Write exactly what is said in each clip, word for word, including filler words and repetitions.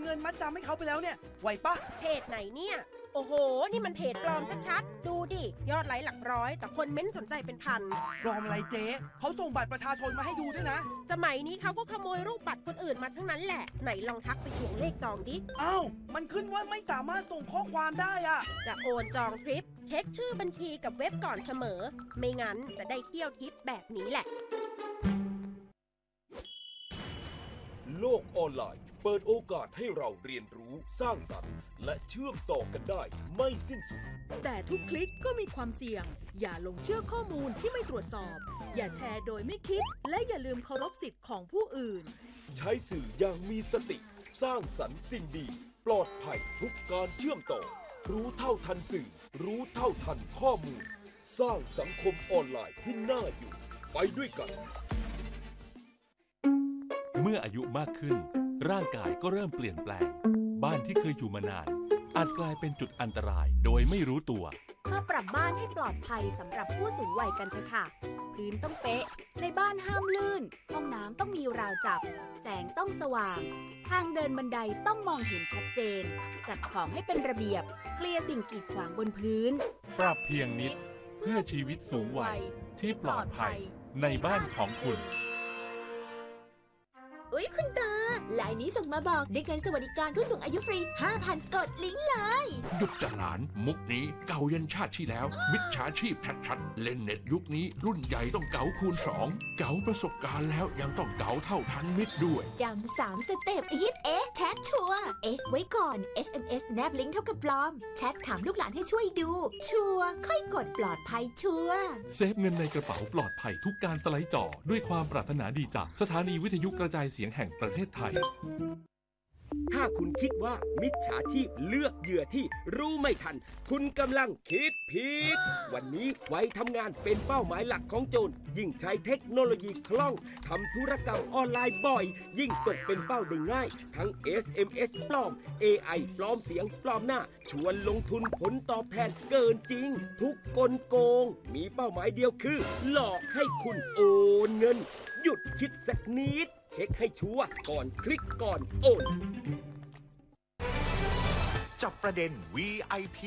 เงินมัดจำให้เขาไปแล้วเนี่ยไหวปะเพจไหนเนี่ยโอ้โหนี่มันเพจปลอมชัดๆดูดิยอดไลค์หลักร้อยแต่คนเม้นสนใจเป็นพันปลอมอะไรเจ๊เขาส่งบัตรประชาชนมาให้ดูด้วยนะสมัยนี้เขาก็ขโมยรูปบัตรคนอื่นมาทั้งนั้นแหละไหนลองทักไปทวงเลขจองดิอ้าวมันขึ้นว่าไม่สามารถส่งข้อความได้อะจะโอนจองทริปเช็คชื่อบัญชีกับเว็บก่อนเสมอไม่งั้นจะได้เที่ยวทริปแบบนี้แหละโลกออนไลน์เปิดโอกาสให้เราเรียนรู้สร้างสรรค์และเชื่อมต่อกันได้ไม่สิ้นสุดแต่ทุกคลิกก็มีความเสี่ยงอย่าลงเชื่อข้อมูลที่ไม่ตรวจสอบอย่าแชร์โดยไม่คิดและอย่าลืมเคารพสิทธิ์ของผู้อื่นใช้สื่ออย่างมีสติสร้างสรรค์สิ่งดีปลอดภัยทุกการเชื่อมต่อรู้เท่าทันสื่อรู้เท่าทันข้อมูลสร้างสังคมออนไลน์ที่น่าอยู่ไปด้วยกันเมื่ออายุมากขึ้นร่างกายก็เริ่มเปลี่ยนแปลงบ้านที่เคยอยู่มานานอาจกลายเป็นจุดอันตรายโดยไม่รู้ตัวมาปรับบ้านให้ปลอดภัยสำหรับผู้สูงวัยกันเถอะค่ะพื้นต้องเป๊ะในบ้านห้ามลื่นห้องน้ำต้องมีราวจับแสงต้องสว่างทางเดินบันไดต้องมองเห็นชัดเจนจัดของให้เป็นระเบียบเคลียร์สิ่งกีดขวางบนพื้นปรับเพียงนิดเพื่อชีวิตสูงวัยที่ปลอดภัยในบ้านของคุณอุ๊ยคุณตาไลน์นี้ส่งมาบอกได้เงินสวัสดิการผู้สูงอายุฟรี ห้าพัน กดลิงก์เลยหยุดจะหลานมุกนี้เก่ายันชาติที่แล้วมิจฉาชีพชัดๆเล่นเน็ตยุคนี้รุ่นใหญ่ต้องเก๋าคูณสองเก๋าประสบการณ์แล้วยังต้องเก๋าเท่าทันมิตรด้วยจำสามสเต็ปอีทเอ๊ะแชทชัวร์เอ๊ะไว้ก่อน เอส เอ็ม เอส แนบลิงก์เท่ากับปลอมแชทถามลูกหลานให้ช่วยดูชัวร์ค่อยกดปลอดภัยชัวร์เซฟเงินในกระเป๋าปลอดภัยทุกการสไลด์จอด้วยความปรารถนาดีจากสถานีวิทยุกระจายเสียงแห่งประเทศไทยถ้าคุณคิดว่ามิจฉาชีพเลือกเหยื่อที่รู้ไม่ทันคุณกำลังคิดผิดวันนี้ไว้ทำงานเป็นเป้าหมายหลักของโจรยิ่งใช้เทคโนโลยีคล่องทำธุรกรรมออนไลน์บ่อยยิ่งตกเป็นเป้าได้ง่ายทั้ง เอส เอ็ม เอส ปลอม เอ ไอ ปลอมเสียงปลอมหน้าชวนลงทุนผลตอบแทนเกินจริงทุกกลโกงมีเป้าหมายเดียวคือหลอกให้คุณโอนเงินหยุดคิดสักนิดเช็คให้ชัวร์ก่อนคลิกก่อนโอนจับประเด็น วี ไอ พี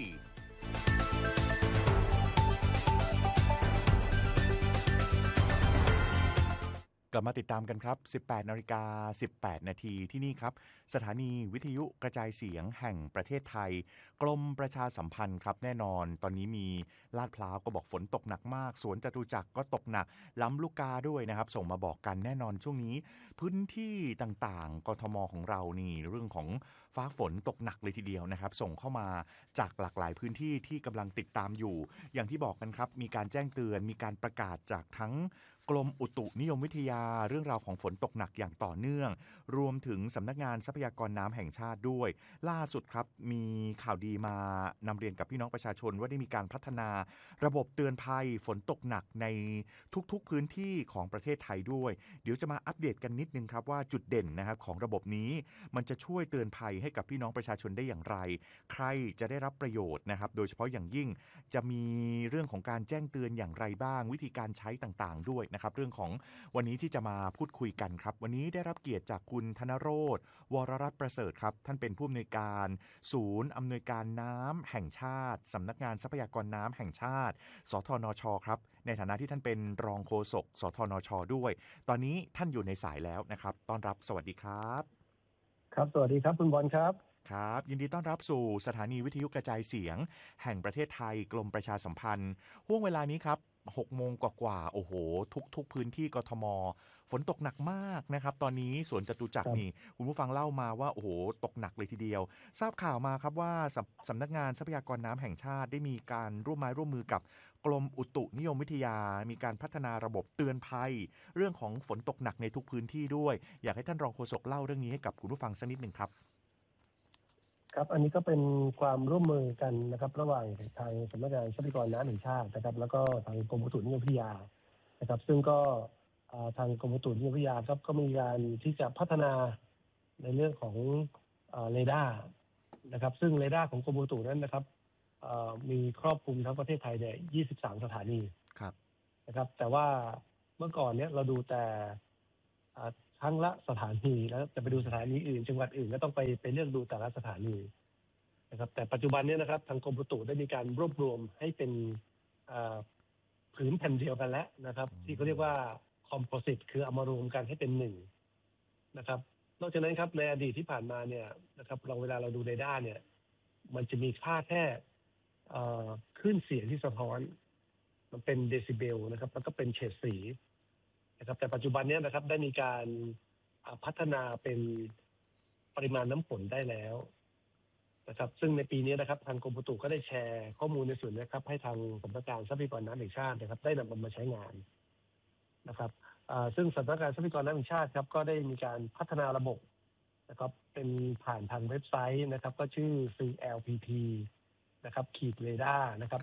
กลับมาติดตามกันครับ สิบแปดนาฬิกาสิบแปดนาทีที่นี่ครับสถานีวิทยุกระจายเสียงแห่งประเทศไทยกรมประชาสัมพันธ์ครับแน่นอนตอนนี้มีลาดพร้าวก็บอกฝนตกหนักมากสวนจตุจักรก็ตกหนักล้ำลูกกาด้วยนะครับส่งมาบอกกันแน่นอนช่วงนี้พื้นที่ต่างๆกทมของเรานี่เรื่องของฟ้าฝนตกหนักเลยทีเดียวนะครับส่งเข้ามาจากหลากหลายพื้นที่ที่กำลังติดตามอยู่อย่างที่บอกกันครับมีการแจ้งเตือนมีการประกาศจากทั้งกรมอุตุนิยมวิทยาเรื่องราวของฝนตกหนักอย่างต่อเนื่องรวมถึงสำนักงานทรัพยากรน้ำแห่งชาติด้วยล่าสุดครับมีข่าวดีมานำเรียนกับพี่น้องประชาชนว่าได้มีการพัฒนาระบบเตือนภัยฝนตกหนักในทุกๆพื้นที่ของประเทศไทยด้วยเดี๋ยวจะมาอัปเดตกันนิดนึงครับว่าจุดเด่นนะครับของระบบนี้มันจะช่วยเตือนภัยให้กับพี่น้องประชาชนได้อย่างไรใครจะได้รับประโยชน์นะครับโดยเฉพาะอย่างยิ่งจะมีเรื่องของการแจ้งเตือนอย่างไรบ้างวิธีการใช้ต่างๆด้วยนะครับเรื่องของวันนี้ที่จะมาพูดคุยกันครับวันนี้ได้รับเกียรติจากคุณธนโรจน์วรรัตน์ประเสริฐครับท่านเป็นผู้อำนวยการศูนย์อำนวยการน้ำแห่งชาติสำนักงานทรัพยากรน้ำแห่งชาติสทนชครับในฐานะที่ท่านเป็นรองโฆษกสทนชด้วยตอนนี้ท่านอยู่ในสายแล้วนะครับต้อนรับสวัสดีครับครับสวัสดีครับคุณบอลครับครับยินดีต้อนรับสู่สถานีวิทยุกระจายเสียงแห่งประเทศไทยกรมประชาสัมพันธ์ห่วงเวลานี้ครับหกโมงกว่าๆโอ้โหทุกๆพื้นที่กทมฝนตกหนักมากนะครับตอนนี้สวนจตุจักรนี่คุณผู้ฟังเล่ามาว่าโอ้โหตกหนักเลยทีเดียวทราบข่าวมาครับว่าสำสำนักงานทรัพยากรน้ำแห่งชาติได้มีการร่วมไม้ร่วมมือกับกรมอุตุนิยมวิทยามีการพัฒนาระบบเตือนภัยเรื่องของฝนตกหนักในทุกพื้นที่ด้วยอยากให้ท่านรองโฆษกเล่าเรื่องนี้ให้กับคุณผู้ฟังสักนิดนึงครับครับอันนี้ก็เป็นความร่วมมือกันนะครับระหว่างทางสำนักงานทรัพยากรน้ำแห่งชาตินะครับแล้วก็ทางกรมอุตุนิยมวิทยานะครับซึ่งก็ทางกรมอุตุนิยมวิทยาครับก็มีการที่จะพัฒนาในเรื่องของเรดาร์นะครับซึ่งเรดาร์ของกรมอุตุนั้นนะครับมีครอบคลุมทั้งประเทศไทยเนี่ยยี่สิบสามสถานีนะครับแต่ว่าเมื่อก่อนเนี่ยเราดูแต่ครั้งละสถานีแล้วจะไปดูสถานีอื่นจังหวัดอื่นก็ต้องไปไปเลือกดูแต่ละสถานีนะครับแต่ปัจจุบันนี้นะครับทางกรมอุตุได้มีการรวบรวมให้เป็นผืนแผ่นเดียวกันแล้วนะครับที่เขาเรียกว่าคอมโพสิตคือเอามารวมกันให้เป็นหนึ่งนะครับนอกจากนั้นครับในอดีตที่ผ่านมาเนี่ยนะครับเราเวลาเราดูเรดาร์เนี่ยมันจะมีค่าแค่คลื่นเสียงที่สะท้อนมันเป็นเดซิเบลนะครับแล้วก็เป็นเฉดสีนะครับแต่ปัจจุบันนี้นะครับได้มีการพัฒนาเป็นปริมาณน้ำฝนได้แล้วนะครับซึ่งในปีนี้นะครับทางกรมอุตุก็ได้แชร์ข้อมูลในส่วนนี้ครับให้ทางสำนักงานทรัพยากรน้ำแห่งชาตินะครับได้นำมาใช้งานนะครับซึ่งสำนักงานทรัพยากรน้ำแห่งชาติครับก็ได้มีการพัฒนาระบบนะครับเป็นผ่านทางเว็บไซต์นะครับก็ชื่อ ซี แอล พี ที นะครับขีดเรดาร์นะครับ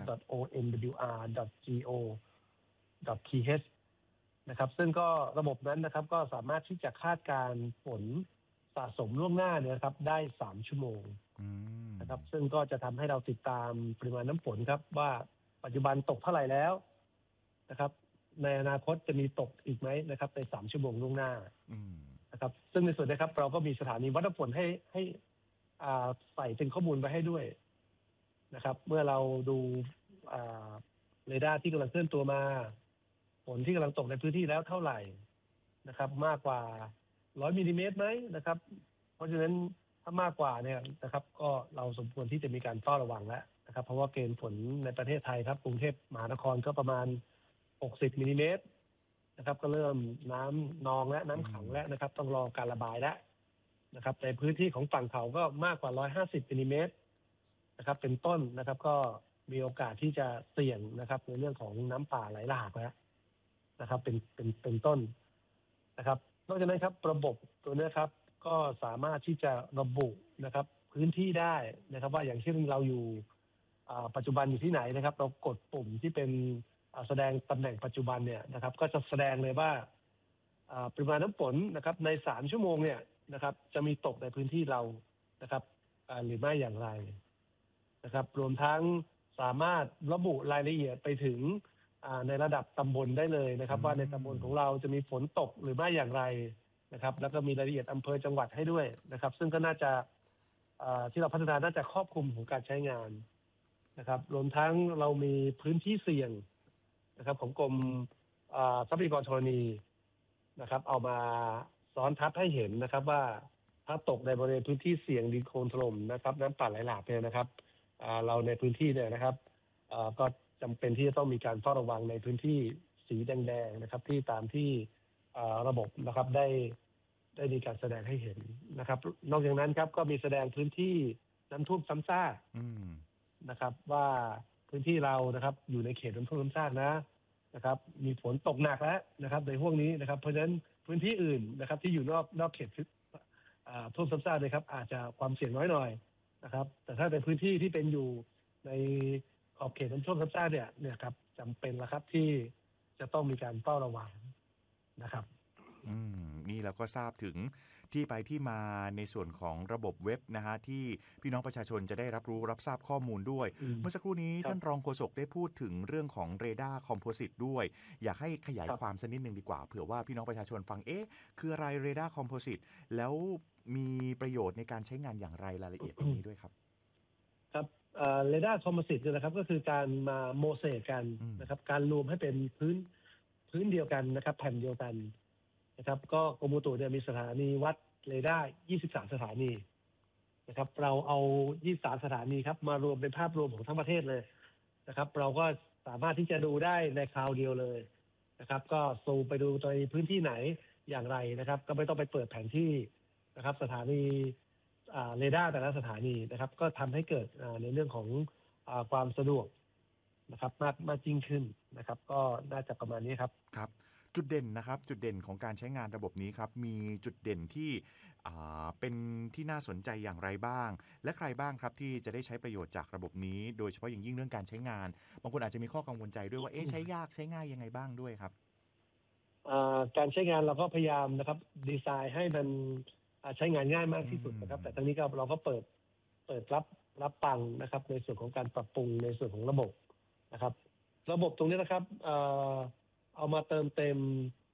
.onwr.go.th นะครับซึ่งก็ระบบนั้นนะครับก็สามารถที่จะคาดการณ์ฝนสะสมล่วงหน้าเนี่ยครับได้สามชั่วโมงนะครับซึ่งก็จะทำให้เราติดตามปริมาณน้ำฝนครับว่าปัจจุบันตกเท่าไหร่แล้วนะครับในอนาคตจะมีตกอีกไหมนะครับในสามชั่วโมงล่วงหน้านะครับซึ่งในส่วนนี้ครับเราก็มีสถานีวัดน้ำฝนให้ให้ใส่เป็นข้อมูลไว้ให้ด้วยนะครับเมื่อเราดูเรดาร์ที่กำลังเคลื่อนตัวมาฝนที่กำลังตกในพื้นที่แล้วเท่าไหร่นะครับมากกว่าร้อยมิลลิเมตรไหมนะครับเพราะฉะนั้นถ้ามากกว่าเนี่ยนะครับก็เราสมควรที่จะมีการเฝ้าระวังแล้วนะครับเพราะว่าเกณฑ์ฝนในประเทศไทยครับกรุงเทพมหานครก็ประมาณหกสิบมิลลิเมตรนะครับก็เริ่มน้ำนองและน้ำขังแล้วนะครับต้องรอการระบายแล้วนะครับในพื้นที่ของฝั่งเขาก็มากกว่าหนึ่งร้อยห้าสิบมิลลิเมตรนะครับเป็นต้นนะครับก็มีโอกาสที่จะเสี่ยงนะครับในเรื่องของน้ำป่าไหลหลากแล้วนะครับเป็นเป็นเป็นต้นนะครับนอกจากนั้นครับระบบตัวนี้ครับก็สามารถที่จะระบุนะครับพื้นที่ได้นะครับว่าอย่างเช่นเราอยู่ปัจจุบันอยู่ที่ไหนนะครับเรากดปุ่มที่เป็นแสดงตำแหน่งปัจจุบันเนี่ยนะครับก็จะแสดงเลยว่าปริมาณน้ำฝนนะครับในสามชั่วโมงเนี่ยนะครับจะมีตกในพื้นที่เรานะครับหรือไม่อย่างไรนะครับรวมทั้งสามารถระบุรายละเอียดไปถึงในระดับตำบลได้เลยนะครับว่าในตำบลของเราจะมีฝนตกหรือไม่อย่างไรนะครับแล้วก็มีรายละเอียดอำเภอจังหวัดให้ด้วยนะครับซึ่งก็น่าจะที่เราพัฒนาน่าจะครอบคลุมของการใช้งานนะครับรวมทั้งเรามีพื้นที่เสี่ยงนะครับของกรมทรัพยากรธรณีนะครับเอามาซ้อนทับให้เห็นนะครับว่าถ้าตกในบริเวณพื้นที่เสี่ยงดินโคลนถล่มนะครับน้ำป่าไหลหลากเนี่ยนะครับเราในพื้นที่เนี่ยนะครับก็จำเป็นที่จะต้องมีการเฝ้าระวังในพื้นที่สีแดงๆนะครับที่ตามที่ระบบนะครับได้ได้มีการแสดงให้เห็นนะครับนอกจากนั้นครับก็มีแสดงพื้นที่น้ำท่วมซ้ำซากนะครับว่าพื้นที่เรานะครับอยู่ในเขตน้ำท่วมซ้ำซากนะนะครับมีฝนตกหนักแล้วนะครับในห่วงนี้นะครับเพราะฉะนั้นพื้นที่อื่นนะครับที่อยู่นอกนอกเขตท่วมซ้ำซากเลยครับอาจจะความเสี่ยงน้อยหน่อยนะครับแต่ถ้าในพื้นที่ที่เป็นอยู่ในขอบเขตน้ำท่วมซ้ำซากเนี่ยเนี่ยครับจำเป็นแล้วครับที่จะต้องมีการเฝ้าระวังนะครับอืมนี่เราก็ทราบถึงที่ไปที่มาในส่วนของระบบเว็บนะฮะที่พี่น้องประชาชนจะได้รับรู้รับทราบข้อมูลด้วยเมื่อสักครู่นี้ท่านรองโฆษกได้พูดถึงเรื่องของเรดาร์คอมโพสิตด้วยอยากให้ขยายความสักนิดนึงดีกว่าเผื่อว่าพี่น้องประชาชนฟังเอ๊ะคืออะไรเรดาร์คอมโพสิตแล้วมีประโยชน์ในการใช้งานอย่างไรรายละเอียดตรงนี้ด้วยครับครับเรดาร์คอมโพสิตนะครับก็คือการมาโมเสกกันนะครับการรวมให้เป็นพื้นพื้นเดียวกันนะครับแผ่นเดียวกันนะครับก็กรมอุตุเนี่ยมีสถานีวัดเรดาร์ยี่สิบสามสถานีนะครับเราเอายี่สิบสามสถานีครับมารวมเป็นภาพรวมของทั้งประเทศเลยนะครับเราก็สามารถที่จะดูได้ในคราวเดียวเลยนะครับก็ซูมไปดูในพื้นที่ไหนอย่างไรนะครับก็ไม่ต้องไปเปิดแผนที่นะครับสถานีเรดาร์แต่ละสถานีนะครับก็ทำให้เกิดในเรื่องของความสะดวกนะครับมากมากยิ่งขึ้นนะครับก็น่าจะประมาณนี้ครับครับจุดเด่นนะครับจุดเด่นของการใช้งานระบบนี้ครับมีจุดเด่นที่เป็นที่น่าสนใจอย่างไรบ้างและใครบ้างครับที่จะได้ใช้ประโยชน์จากระบบนี้โดยเฉพาะอย่างยิ่งเรื่องการใช้งานบางคนอาจจะมีข้อกังวลใจด้วยว่าเอ๊ะใช้ยากใช้ง่ายยังไงบ้างด้วยครับการใช้งานเราก็พยายามนะครับดีไซน์ให้มันใช้งานง่ายมากที่สุดนะครับแต่ทั้งนี้ก็เราก็เปิดเปิดรับรับฟังนะครับในส่วนของการปรับปรุงในส่วนของระบบนะครับระบบตรงนี้นะครับเอามาเติมเต็ม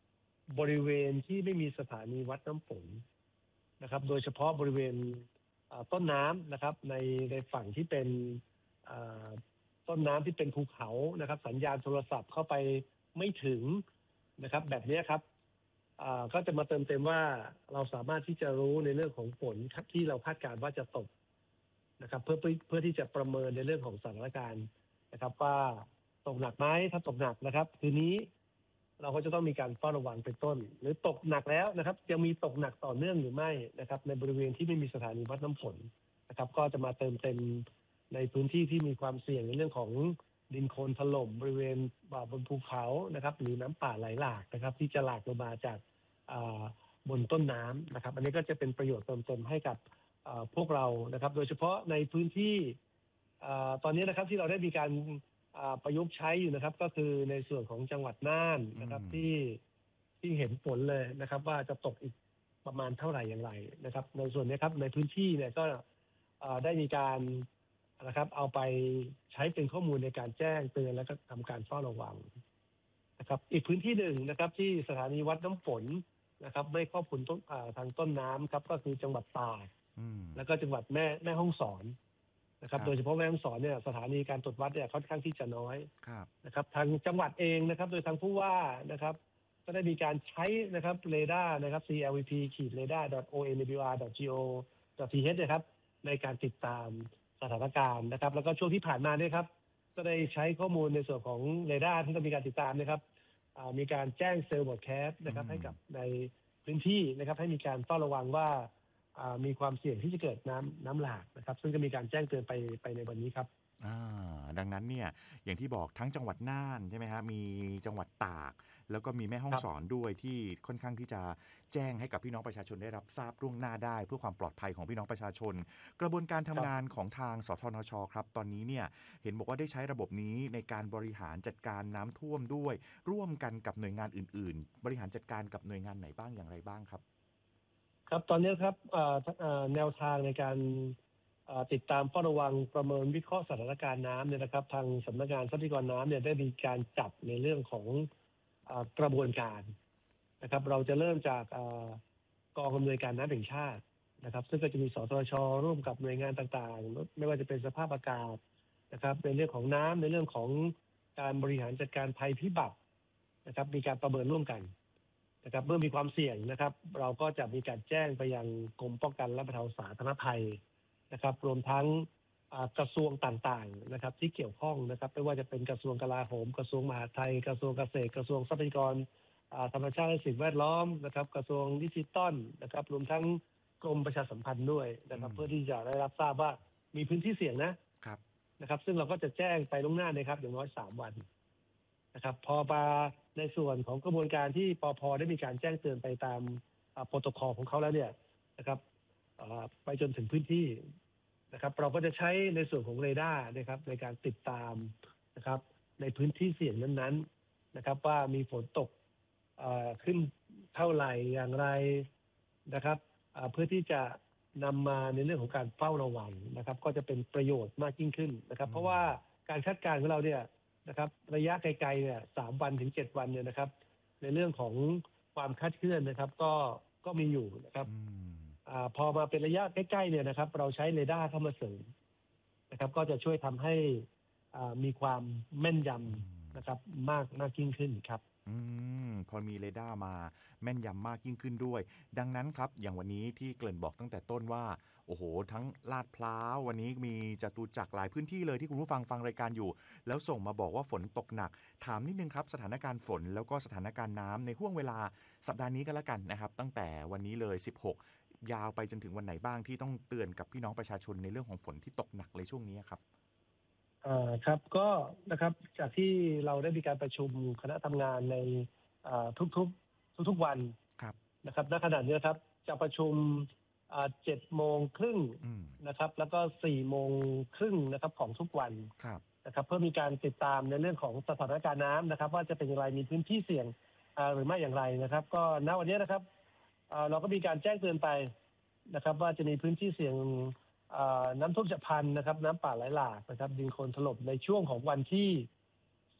บริเวณที่ไม่มีสถานีวัดน้ำฝนนะครับ โดยเฉพาะบริเวณต้นน้ำนะครับในในฝั่งที่เป็นต้นน้ำที่เป็นภูเขานะครับสัญญาณโทรศัพท์เข้าไปไม่ถึงนะครับแบบนี้ครับก็จะมาเติมเต็มว่าเราสามารถที่จะรู้ในเรื่องของฝนที่เราคาดการณ์ว่าจะตกนะครับเพื่อเพื่อที่จะประเมินในเรื่องของสถานการณ์นะครับว่าตกหนักไหมถ้าตกหนักนะครับคืนนี้เราก็จะต้องมีการเฝ้าระวังเป็นต้นหรือตกหนักแล้วนะครับยังมีตกหนักต่อเนื่องหรือไม่นะครับในบริเวณที่ไม่มีสถานีวัดน้ำฝนนะครับก็จะมาเติมเต็มในพื้นที่ที่มีความเสี่ยงในเรื่องของดินโคลนถล่มบริเวณบนภูเขานะครับหรือน้ำป่าไหลหลากนะครับที่จะหลากลงมาจากบนต้นน้ำนะครับอันนี้ก็จะเป็นประโยชน์เติมเต็มให้กับพวกเรานะครับโดยเฉพาะในพื้นที่ตอนนี้นะครับที่เราได้มีการประยุกต์ใช้อยู่นะครับก็คือในส่วนของจังหวัดน่านนะครับที่ที่เห็นฝนเลยนะครับว่าจะตกอีกประมาณเท่าไหร่อย่างไรนะครับในส่วนนี้ครับในพื้นที่เนี่ยก็ได้มีการนะครับเอาไปใช้เป็นข้อมูลในการแจ้งเตือนและก็ทำการเฝ้าระวังนะครับอีกพื้นที่หนึ่งนะครับที่สถานีวัดน้ำฝนนะครับไม่ครอบคลุมต้นทางต้นน้ำครับก็คือจังหวัดตากแล้วก็จังหวัดแม่แม่ฮ่องสอนนะครับโดยเฉพาะแม่ฮ่องสอนเนี่ยสถานีการตรวจวัดเนี่ยค่อนข้างที่จะน้อยนะครับทางจังหวัดเองนะครับโดยทางผู้ว่านะครับก็ได้มีการใช้นะครับเรดาร์นะครับ ซี แอล วี พี เรดาร์ ดอท โอ เอ็น ดับเบิลยู อาร์ ดอท จี โอ ดอท ที เอช นะครับในการติดตามสถานการณ์นะครับแล้วก็ช่วงที่ผ่านมาเนี่ยครับก็ได้ใช้ข้อมูลในส่วนของเรดาร์ที่ก็มีการติดตามนะครับมีการแจ้งเซลล์บอดแคสต์นะครับให้กับในพื้นที่นะครับให้มีการเฝ้าระวังว่ามีความเสี่ยงที่จะเกิดน้ำน้ำหลากนะครับซึ่งก็มีการแจ้งเตือนไปไปในวันนี้ครับดังนั้นเนี่ยอย่างที่บอกทั้งจังหวัดน่านใช่ไหมฮะมีจังหวัดตากแล้วก็มีแม่ฮ่องสอนด้วยที่ค่อนข้างที่จะแจ้งให้กับพี่น้องประชาชนได้รับทราบล่วงหน้าได้เพื่อความปลอดภัยของพี่น้องประชาชนกระบวนการทำงานของทางสทนชครับตอนนี้เนี่ยเห็นบอกว่าได้ใช้ระบบนี้ในการบริหารจัดการน้ำท่วมด้วยร่วมกันกับหน่วยงานอื่นๆบริหารจัดการกับหน่วยงานไหนบ้างอย่างไรบ้างครับครับตอนนี้ครับแนวทางในการติดตามเฝ้าระวังประเมินวิเคราะห์สถานการณ์น้ำเนี่ยนะครับทางสำนักงานทรัพยากรน้ำเนี่ยได้มีการจัดในเรื่องของกระบวนการนะครับเราจะเริ่มจากกองอำนวยการน้ำแห่งชาตินะครับซึ่งก็จะมีสทช.ร่วมกับหน่วยงานต่างๆไม่ว่าจะเป็นสภาพอากาศนะครับในเรื่องของน้ำในเรื่องของการบริหารจัดการภัยพิบัตินะครับมีการประเมินร่วมกันนะครับเมื่อมีความเสี่ยงนะครับเราก็จะมีการแจ้งไปยังกรมป้องกันและบรรเทาสาธารณภัยนะครับรวมทั้งกระทรวงต่างๆนะครับที่เกี่ยวข้องนะครับไม่ว่าจะเป็นกระทรวงกลาโหมกระทรวงมหาดไทยกระทรวงเกษตรกระทรวงทรัพยากรธรรมชาติและสิ่งแวดล้อมนะครับกระทรวงดิจิทัลนะครับรวมทั้งกรมประชาสัมพันธ์ด้วยนะครับเพื่อที่จะได้รับทราบว่ามีพื้นที่เสี่ยงนะครับนะครับซึ่งเราก็จะแจ้งไปล่วงหน้านะครับอย่างน้อยสามวันนะครับพอมาในส่วนของกระบวนการที่ปภ.ได้มีการแจ้งเตือนไปตามโปรโตคอลของเขาแล้วเนี่ยนะครับไปจนถึงพื้นที่นะครับเราก็จะใช้ในส่วนของเรดาร์นะครับในการติดตามนะครับในพื้นที่เสี่ยงนั้นๆนะครับว่ามีฝนตกขึ้นเท่าไหร่อย่างไรนะครับเพื่อที่จะนำมาในเรื่องของการเฝ้าระวังนะครับก็จะเป็นประโยชน์มากยิ่งขึ้นนะครับเพราะว่าการคาดการณ์ของเราเนี่ยนะครับระยะไกลๆเนี่ยสามวันถึงเจ็ดวันเนี่ยนะครับในเรื่องของความคาดเคลื่อนนะครับก็ก็มีอยู่นะครับอ่าพอมาเป็นระยะใกล้ๆเนี่ยนะครับเราใช้เรดาร์เข้ามาเสริมนะครับก็จะช่วยทำให้อ่ามีความแม่นยำนะครับมากมากยิ่งขึ้นครับอืมพอมีเรดาร์มาแม่นยำมากยิ่งขึ้นด้วยดังนั้นครับอย่างวันนี้ที่เกริ่นบอกตั้งแต่ต้นว่าโอ้โหทั้งลาดพร้าววันนี้มีจตุจักรหลายพื้นที่เลยที่คุณผู้ฟังฟังรายการอยู่แล้วส่งมาบอกว่าฝนตกหนักถามนิดนึงครับสถานการณ์ฝนแล้วก็สถานการณ์น้ำในห่วงเวลาสัปดาห์นี้ก็แล้วกันนะครับตั้งแต่วันนี้เลยสิบหกยาวไปจนถึงวันไหนบ้างที่ต้องเตือนกับพี่น้องประชาชนในเรื่องของฝนที่ตกหนักในช่วงนี้ครับอ่าครับก็นะครับจากที่เราได้มีการประชุมคณะทำงานในอ่าทุกๆทุกๆวันนะครับณขณะนี้ครับจะประชุมอ่าเจ็ดโมงครึ่งนะครับแล้วก็สี่โมงครึ่งนะครับของทุกวันนะครับเพื่อมีการติดตามในเรื่องของสถานการณ์น้ำนะครับว่าจะเป็นอย่างไรมีพื้นที่เสี่ยงอ่าหรือไม่อย่างไรนะครับก็ณวันนี้นะครับอ่าเราก็มีการแจ้งเตือนไปนะครับว่าจะมีพื้นที่เสี่ยงน้ำท่วมฉับพลันนะครับน้ำป่าไหลหลากนะครับดินโคลนถล่มในช่วงของวันที่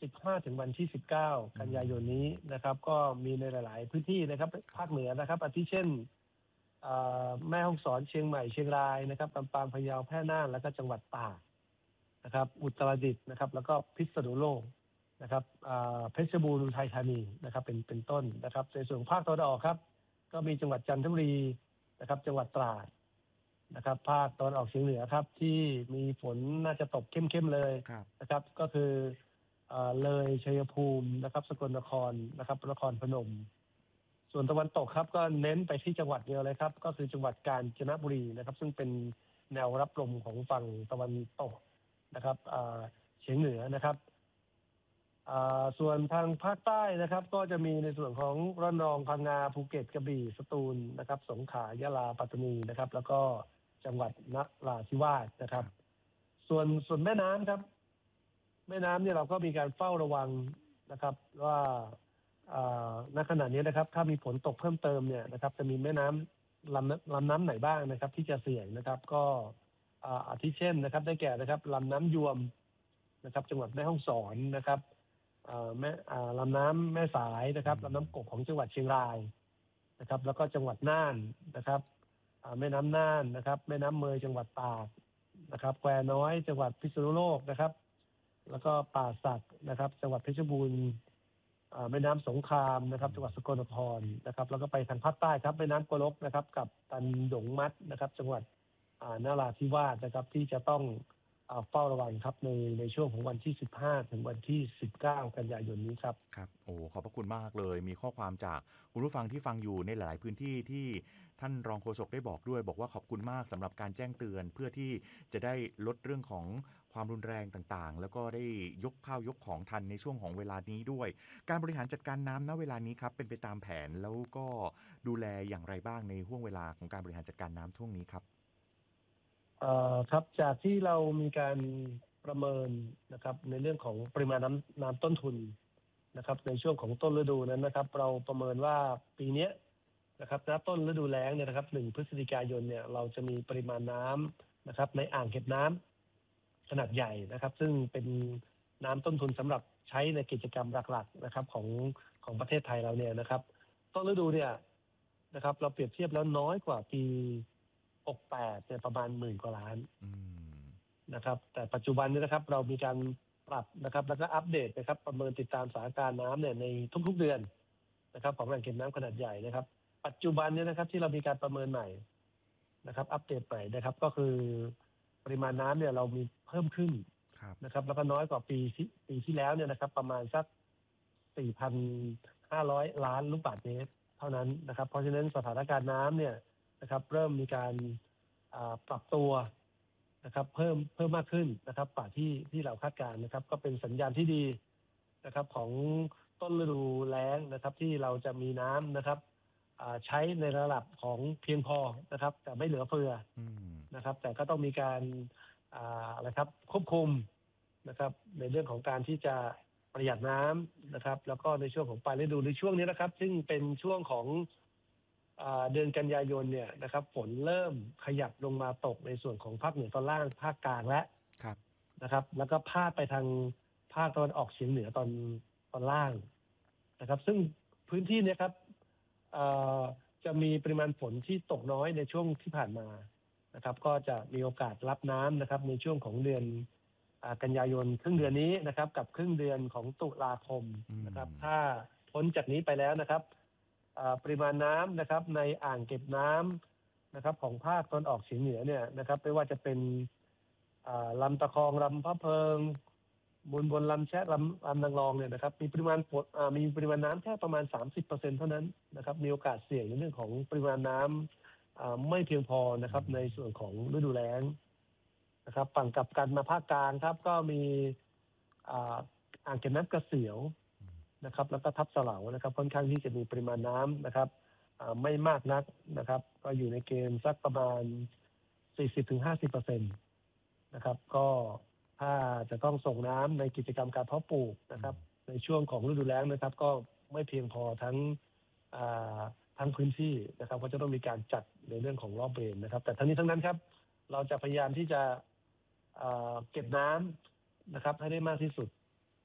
สิบห้าถึงวันที่สิบเก้ากันยายนนี้นะครับก็มีในหลาย ๆ พื้นที่นะครับภาคเหนือนะครับอาทิเช่นแม่ฮ่องสอนเชียงใหม่เชียงรายนะครับลำปางพะเยาแพร่น่านแล้วก็จังหวัดตากนะครับอุตรดิตถ์นะครับแล้วก็พิษณุโลกนะครับเพชรบูรณ์อุทัยธานีนะครับเป็นเป็นต้นนะครับในส่วนภาคตะวันออกครับก็มีจังหวัดจันทบุรีนะครับจังหวัดตราดนะครับภาคตะวันออกเฉียงเหนือครับที่มีฝนน่าจะตกเข้มๆเลยนะครับก็คือเลยชัยภูมินะครับสกลนครนะครับนครพนมส่วนตะวันตกครับก็เน้นไปที่จังหวัดเดียวเลยครับก็คือจังหวัดกาญจนบุรีนะครับซึ่งเป็นแนวรับลมของฝั่งตะวันตกนะครับเฉียงเหนือนะครับส่วนทางภาคใต้นะครับก็จะมีในส่วนของระนองพังงาภูเก็ตกระบี่สตูลนะครับสงขลายะลาปัตตานีนะครับแล้วก็จังหวัดนราธิวาสนะครับส่วนส่วนแม่น้ำครับแม่น้ำเนี่ยเราก็มีการเฝ้าระวังนะครับว่าณขณะนี้นะครับถ้ามีฝนตกเพิ่มเติมเนี่ยนะครับจะมีแม่น้ำลำลำน้ำไหนบ้างนะครับที่จะเสี่ยงนะครับก็อาทิเช่นนะครับได้แก่นะครับลำน้ำยวมนะครับจังหวัดแม่ฮ่องสอนนะครับแม่ลำน้ำแม่สายนะครับลำน้ำกกของจังหวัดเชียงรายนะครับแล้วก็จังหวัดน่านนะครับแม่น้ำน่านนะครับแม่น้ำเมยจังหวัดตากนะครับแควน้อยจังหวัดพิษณุโลกนะครับแล้วก็ป่าสักนะครับจังหวัดเพชรบูรณ์แม่น้ำสงครามนะครับจังหวัดสกลนครนะครับแล้วก็ไปทางภาคใต้ครับแม่น้ำกลกนะครับกับตันดงมัดนะครับจังหวัดนราธิวาสนะครับที่จะต้องเฝ้าระวังครับในในช่วงของวันที่สิบห้าถึงวันที่สิบเก้ากันยายนนี้ครับครับโอ้ขอบพระคุณมากเลยมีข้อความจากคุณผู้ฟังที่ฟังอยู่ในหลายพื้นที่ที่ท่านรองโฆษกได้บอกด้วยบอกว่าขอบคุณมากสำหรับการแจ้งเตือนเพื่อที่จะได้ลดเรื่องของความรุนแรงต่างๆแล้วก็ได้ยกข้าวยกของทันในช่วงของเวลานี้ด้วยการบริหารจัดการน้ำณเวลานี้ครับเป็นไปตามแผนแล้วก็ดูแลอย่างไรบ้างในห่วงเวลาของการบริหารจัดการน้ำช่วงนี้ครับเอ่อครับจากที่เรามีการประเมินนะครับในเรื่องของปริมาณน้ำน้ำต้นทุนนะครับในช่วงของต้นฤดูนั้นนะครับเราประเมินว่าปีนี้นะครับณต้นฤดูแล้งเนี่ยนะครับหนึ่งพฤศจิกายนเนี่ยเราจะมีปริมาณน้ำนะครับในอ่างเก็บน้ำขนาดใหญ่นะครับซึ่งเป็นน้ำต้นทุนสำหรับใช้ในกิจกรรมหลักๆนะครับของของประเทศไทยเราเนี่ยนะครับต้นฤดูเนี่ยนะครับเราเปรียบเทียบแล้วน้อยกว่าปีหกสิบแปดเนี่ยประมาณหมื่นกว่าล้านนะครับแต่ปัจจุบันนี้นะครับเรามีการปรับนะครับแล้วก็อัปเดตนะครับประเมินติดตามสถานการณ์น้ำเนี่ยในทุกๆเดือนนะครับของอ่างเก็บน้ำขนาดใหญ่นะครับปัจจุบันนี้นะครับที่เรามีการประเมินใหม่นะครับอัปเดตใหม่นะครับก็คือปริมาณน้ำเนี่ยเรามีเพิ่มขึ้นนะครับแล้วก็น้อยกว่าปีปีที่แล้วเนี่ยนะครับประมาณสัก สี่พันห้าร้อย ล้านลูกบาศก์เมตรเท่านั้นนะครับเพราะฉะนั้นสถานการณ์น้ำเนี่ยนะครับเริ่มมีการปรับตัวนะครับเพิ่มเพิ่มมากขึ้นนะครับกว่าที่ที่เราคาดการณ์นะครับก็เป็นสัญญาณที่ดีนะครับของต้นฤดูแล้งนะครับที่เราจะมีน้ำนะครับใช้ในระดับของเพียงพอนะครับแต่ไม่เหลือเฟือนะครับแต่ก็ต้องมีการอะไรครับควบคุมนะครับในเรื่องของการที่จะประหยัดน้ำนะครับแล้วก็ในช่วงของปลายฤดูในช่วงนี้นะครับซึ่งเป็นช่วงของเดือนกันยายนเนี่ยนะครับฝนเริ่มขยับลงมาตกในส่วนของภาคเหนือตอนล่างภาคกลางและนะครับแล้วก็พาดไปทางภาคตะวันออกเฉียงเหนือตอนตอนล่างนะครับซึ่งพื้นที่นี้ครับจะมีปริมาณฝนที่ตกน้อยในช่วงที่ผ่านมานะครับก็จะมีโอกาสรับน้ำนะครับในช่วงของเดือนกันยายนครึ่งเดือนนี้นะครับกับครึ่งเดือนของตุลาคมนะครับถ้าพ้นจากนี้ไปแล้วนะครับปริมาณน้ำนะครับในอ่างเก็บน้ำนะครับของภาคตะวันออกเฉียงเหนือเนี่ยนะครับไม่ว่าจะเป็นลำตะคองลำพะเพิงบนบนลำแชะลำลำนางรองเนี่ยนะครับมีปริมาณฝนมีปริมาณน้ำแค่ประมาณ สามสิบเปอร์เซ็นต์ เท่านั้นนะครับมีโอกาสเสี่ยงในเรื่องของปริมาณน้ำไม่เพียงพอนะครับในส่วนของฤดูแล้งนะครับฝั่งกลับกันมาภาคกลางครับก็มีอ่างเก็บน้ำกระเสียวนะครับแล้วก็ทับเสลานะครับค่อนข้างที่จะมีปริมาณน้ำนะครับไม่มากนักนะครับก็อยู่ในเกณฑ์สักประมาณ สี่สิบถึงห้าสิบเปอร์เซ็นต์ นะครับก็ถ้าจะต้องส่งน้ำในกิจกรรมการเพาะปลูกนะครับในช่วงของฤดูแล้งนะครับก็ไม่เพียงพอทั้งทั้งพื้นที่นะครับก็จะต้องมีการจัดในเรื่องของรอบเบรนนะครับแต่ทั้งนี้ทั้งนั้นครับเราจะพยายามที่จะเก็บน้ำนะครับให้ได้มากที่สุด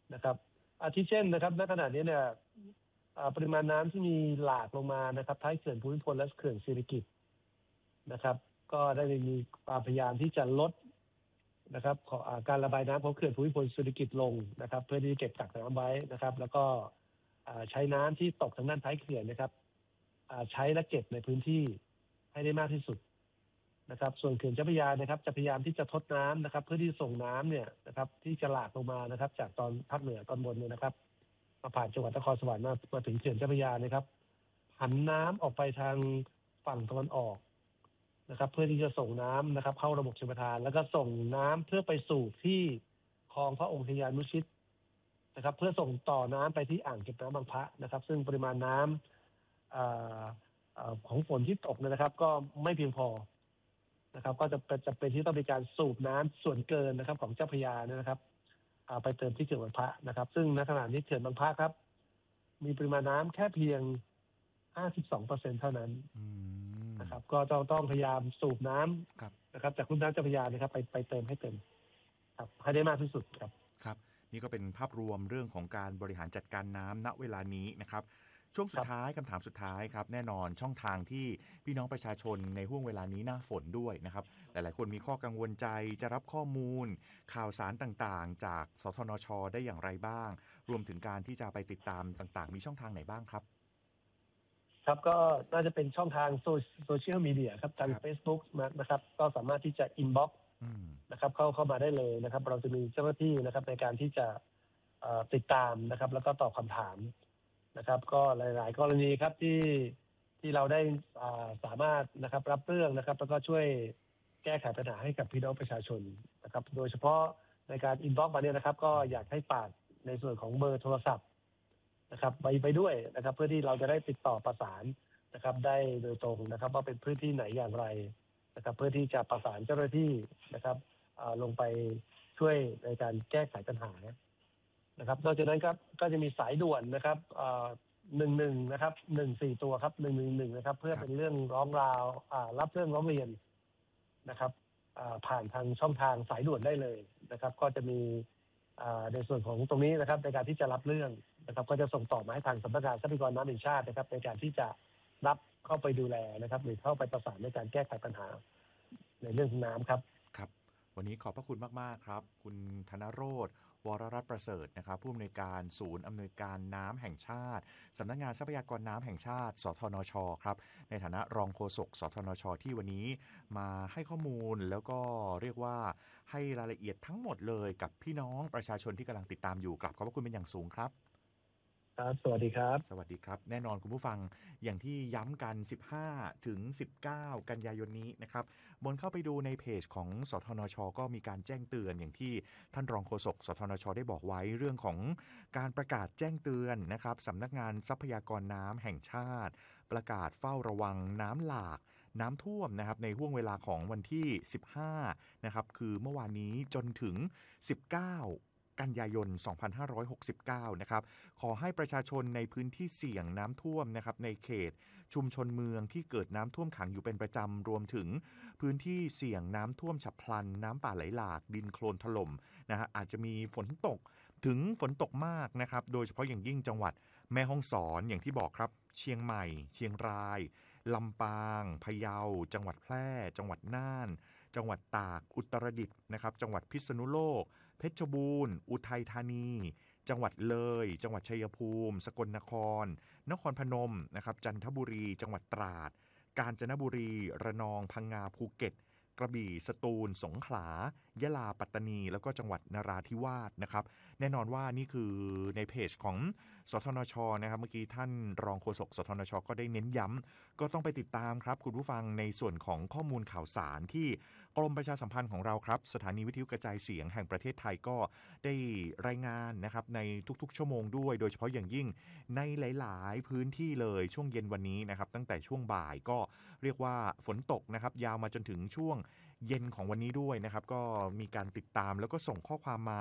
นะครับอาทิเช่นนะครับณขณะนี้เนี่ยปริมาณน้ำที่มีหลากลงมานะครับท้ายเขื่อนภูมิพลและเขื่อนสิริกิติ์นะครับก็ได้มีความพยายามที่จะลดนะครับการระบายน้ำของเขื่อนภูมิพลสิริกิติ์ลงนะครับเพื่อที่จะเก็บกักน้ำไว้นะครับแล้วก็ใช้น้ำที่ตกทางด้านท้ายเขื่อนนะครับใช้และเก็บในพื้นที่ให้ได้มากที่สุดนะครับส่วนเขื่อนเจ้าพระยานะครับจะพยายามที่จะทดน้ำนะครับเพื่อที่ส่งน้ำเนี่ยนะครับที่จะหลากลงมานะครับจากตอนภาคเหนือตอนบนเนี่ยนะครับมาผ่านจังหวัดนครสวรรค์มามาถึงเขื่อนเจ้าพระยานะครับหันน้ำออกไปทางฝั่งตะวันออกนะครับเพื่อที่จะส่งน้ำนะครับเข้าระบบชลประทานแล้วก็ส่งน้ำเพื่อไปสู่ที่คลองพระองค์ทยานุชิตนะครับเพื่อส่งต่อน้ำไปที่อ่างเก็บน้ำบางพระนะครับซึ่งปริมาณน้ำของฝนที่ตกนะครับก็ไม่เพียงพอนะครับก็จะเป็นจะเป็นที่ต้องมีการสูบน้ำส่วนเกินนะครับของเจ้าพระยาเนี่ยนะครับไปเติมที่เขื่อนบางพระนะครับซึ่งณขณะนี้เขื่อนบางพระครับมีปริมาณน้ำแค่เพียง ห้าสิบสองเปอร์เซ็นต์ เท่านั้นนะครับก็ต้องต้องพยายามสูบน้ำนะครับจากลุ่มน้ำเจ้าพระยานะครับไปไปเติมให้เต็มครับให้ได้มากที่สุดครับครับนี่ก็เป็นภาพรวมเรื่องของการบริหารจัดการน้ำณเวลานี้นะครับช่วงสุดท้ายคำถามสุดท้ายครับแน่นอนช่องทางที่พี่น้องประชาชนในห่วงเวลานี้หน้าฝนด้วยนะครับหลายๆคนมีข้อกังวลใจจะรับข้อมูลข่าวสารต่างๆจากสทนช.ได้อย่างไรบ้างรวมถึงการที่จะไปติดตามต่างๆมีช่องทางไหนบ้างครับครับก็น่าจะเป็นช่องทางโซเชียลมีเดียครับทาง Facebook นะครับก็สามารถที่จะอินบ็อกซ์นะครับเข้าเข้ามาได้เลยนะครับเราจะมีเจ้าหน้าที่นะครับในการที่จะติดตามนะครับแล้วก็ตอบคำถามนะครับก็หลายๆกรณีครับที่ที่เราได้สามารถนะครับรับเรื่องนะครับแล้วก็ช่วยแก้ไขปัญหาให้กับพี่น้องประชาชนนะครับโดยเฉพาะในการอินบ็อกซ์มาเนี่ยนะครับก็อยากให้ฝากในส่วนของเบอร์โทรศัพท์นะครับไปไปด้วยนะครับเพื่อที่เราจะได้ติดต่อประสานนะครับได้โดยตรงนะครับว่าเป็นพื้นที่ไหนอย่างไรนะครับเพื่อที่จะประสานเจ้าหน้าที่นะครับลงไปช่วยในการแก้ไขปัญหานะครับนอกจากนั้นครับก็จะมีสายด่วนนะครับหนึ่งหนึ่งนะครับหนึ่งสี่ตัวครับหนึ่งหนึ่งหนึ่งนะครับเพื่อเป็นเรื่องร้องราวรับเรื่องร้องเรียนนะครับผ่านทางช่องทางสายด่วนได้เลยนะครับก็จะมีในส่วนของตรงนี้นะครับในการที่จะรับเรื่องนะครับก็จะส่งต่อมาให้ทางสำนักงานทรัพยากรน้ำแห่งชาตินะครับในการที่จะรับเข้าไปดูแลนะครับหรือเข้าไปประสานในการแก้ไขปัญหาในเรื่องของน้ำครับครับวันนี้ขอบพระคุณมากๆครับคุณธนโรจน์วรรัตน์ประเสริฐนะครับผู้อำนวยการศูนย์อำนวยการน้ำแห่งชาติสำนักงานทรัพยากรน้ำแห่งชาติสทนช.ครับในฐานะรองโฆษกสทนช.ที่วันนี้มาให้ข้อมูลแล้วก็เรียกว่าให้รายละเอียดทั้งหมดเลยกับพี่น้องประชาชนที่กำลังติดตามอยู่กลับขอบพระคุณเป็นอย่างสูงครับครับสวัสดีครับสวัสดีครับแน่นอนคุณผู้ฟังอย่างที่ย้ำกันสิบห้าถึงสิบเก้ากันยายนนี้นะครับบนเข้าไปดูในเพจของสทนช.ก็มีการแจ้งเตือนอย่างที่ท่านรองโฆษกสทนช.ได้บอกไว้เรื่องของการประกาศแจ้งเตือนนะครับสำนักงานทรัพยากรน้ำแห่งชาติประกาศเฝ้าระวังน้ำหลากน้ำท่วมนะครับในห่วงเวลาของวันที่สิบห้านะครับคือเมื่อวานนี้จนถึงสิบเก้ากันยายนสองพันห้าร้อยหกสิบเก้านะครับขอให้ประชาชนในพื้นที่เสี่ยงน้ำท่วมนะครับในเขตชุมชนเมืองที่เกิดน้ำท่วมขังอยู่เป็นประจำรวมถึงพื้นที่เสี่ยงน้ำท่วมฉับพลันน้ำป่าไหลหลากดินโคลนถล่มนะฮะอาจจะมีฝนตกถึงฝนตกมากนะครับโดยเฉพาะอย่างยิ่งจังหวัดแม่ฮ่องสอนอย่างที่บอกครับเชียงใหม่เชียงรายลำปางพะเยาจังหวัดแพร่จังหวัดน่านจังหวัดตากอุตรดิตถ์นะครับจังหวัดพิษณุโลกเพชรบูรณ์อุทัยธานีจังหวัดเลยจังหวัดชัยภูมิสกลนครนครพนมนะครับจันทบุรีจังหวัดตราดกาญจนบุรีระนองพังงาภูเก็ตกระบี่สตูลสงขลายะลาปัตตานีแล้วก็จังหวัดนราธิวาสนะครับแน่นอนว่านี่คือในเพจของสทนช.นะครับเมื่อกี้ท่านรองโฆษกสทนช.ก็ได้เน้นย้ำก็ต้องไปติดตามครับคุณผู้ฟังในส่วนของข้อมูลข่าวสารที่กรมประชาสัมพันธ์ของเราครับสถานีวิทยุกระจายเสียงแห่งประเทศไทยก็ได้รายงานนะครับในทุกๆชั่วโมงด้วยโดยเฉพาะอย่างยิ่งในหลายๆพื้นที่เลยช่วงเย็นวันนี้นะครับตั้งแต่ช่วงบ่ายก็เรียกว่าฝนตกนะครับยาวมาจนถึงช่วงเย็นของวันนี้ด้วยนะครับก็มีการติดตามแล้วก็ส่งข้อความมา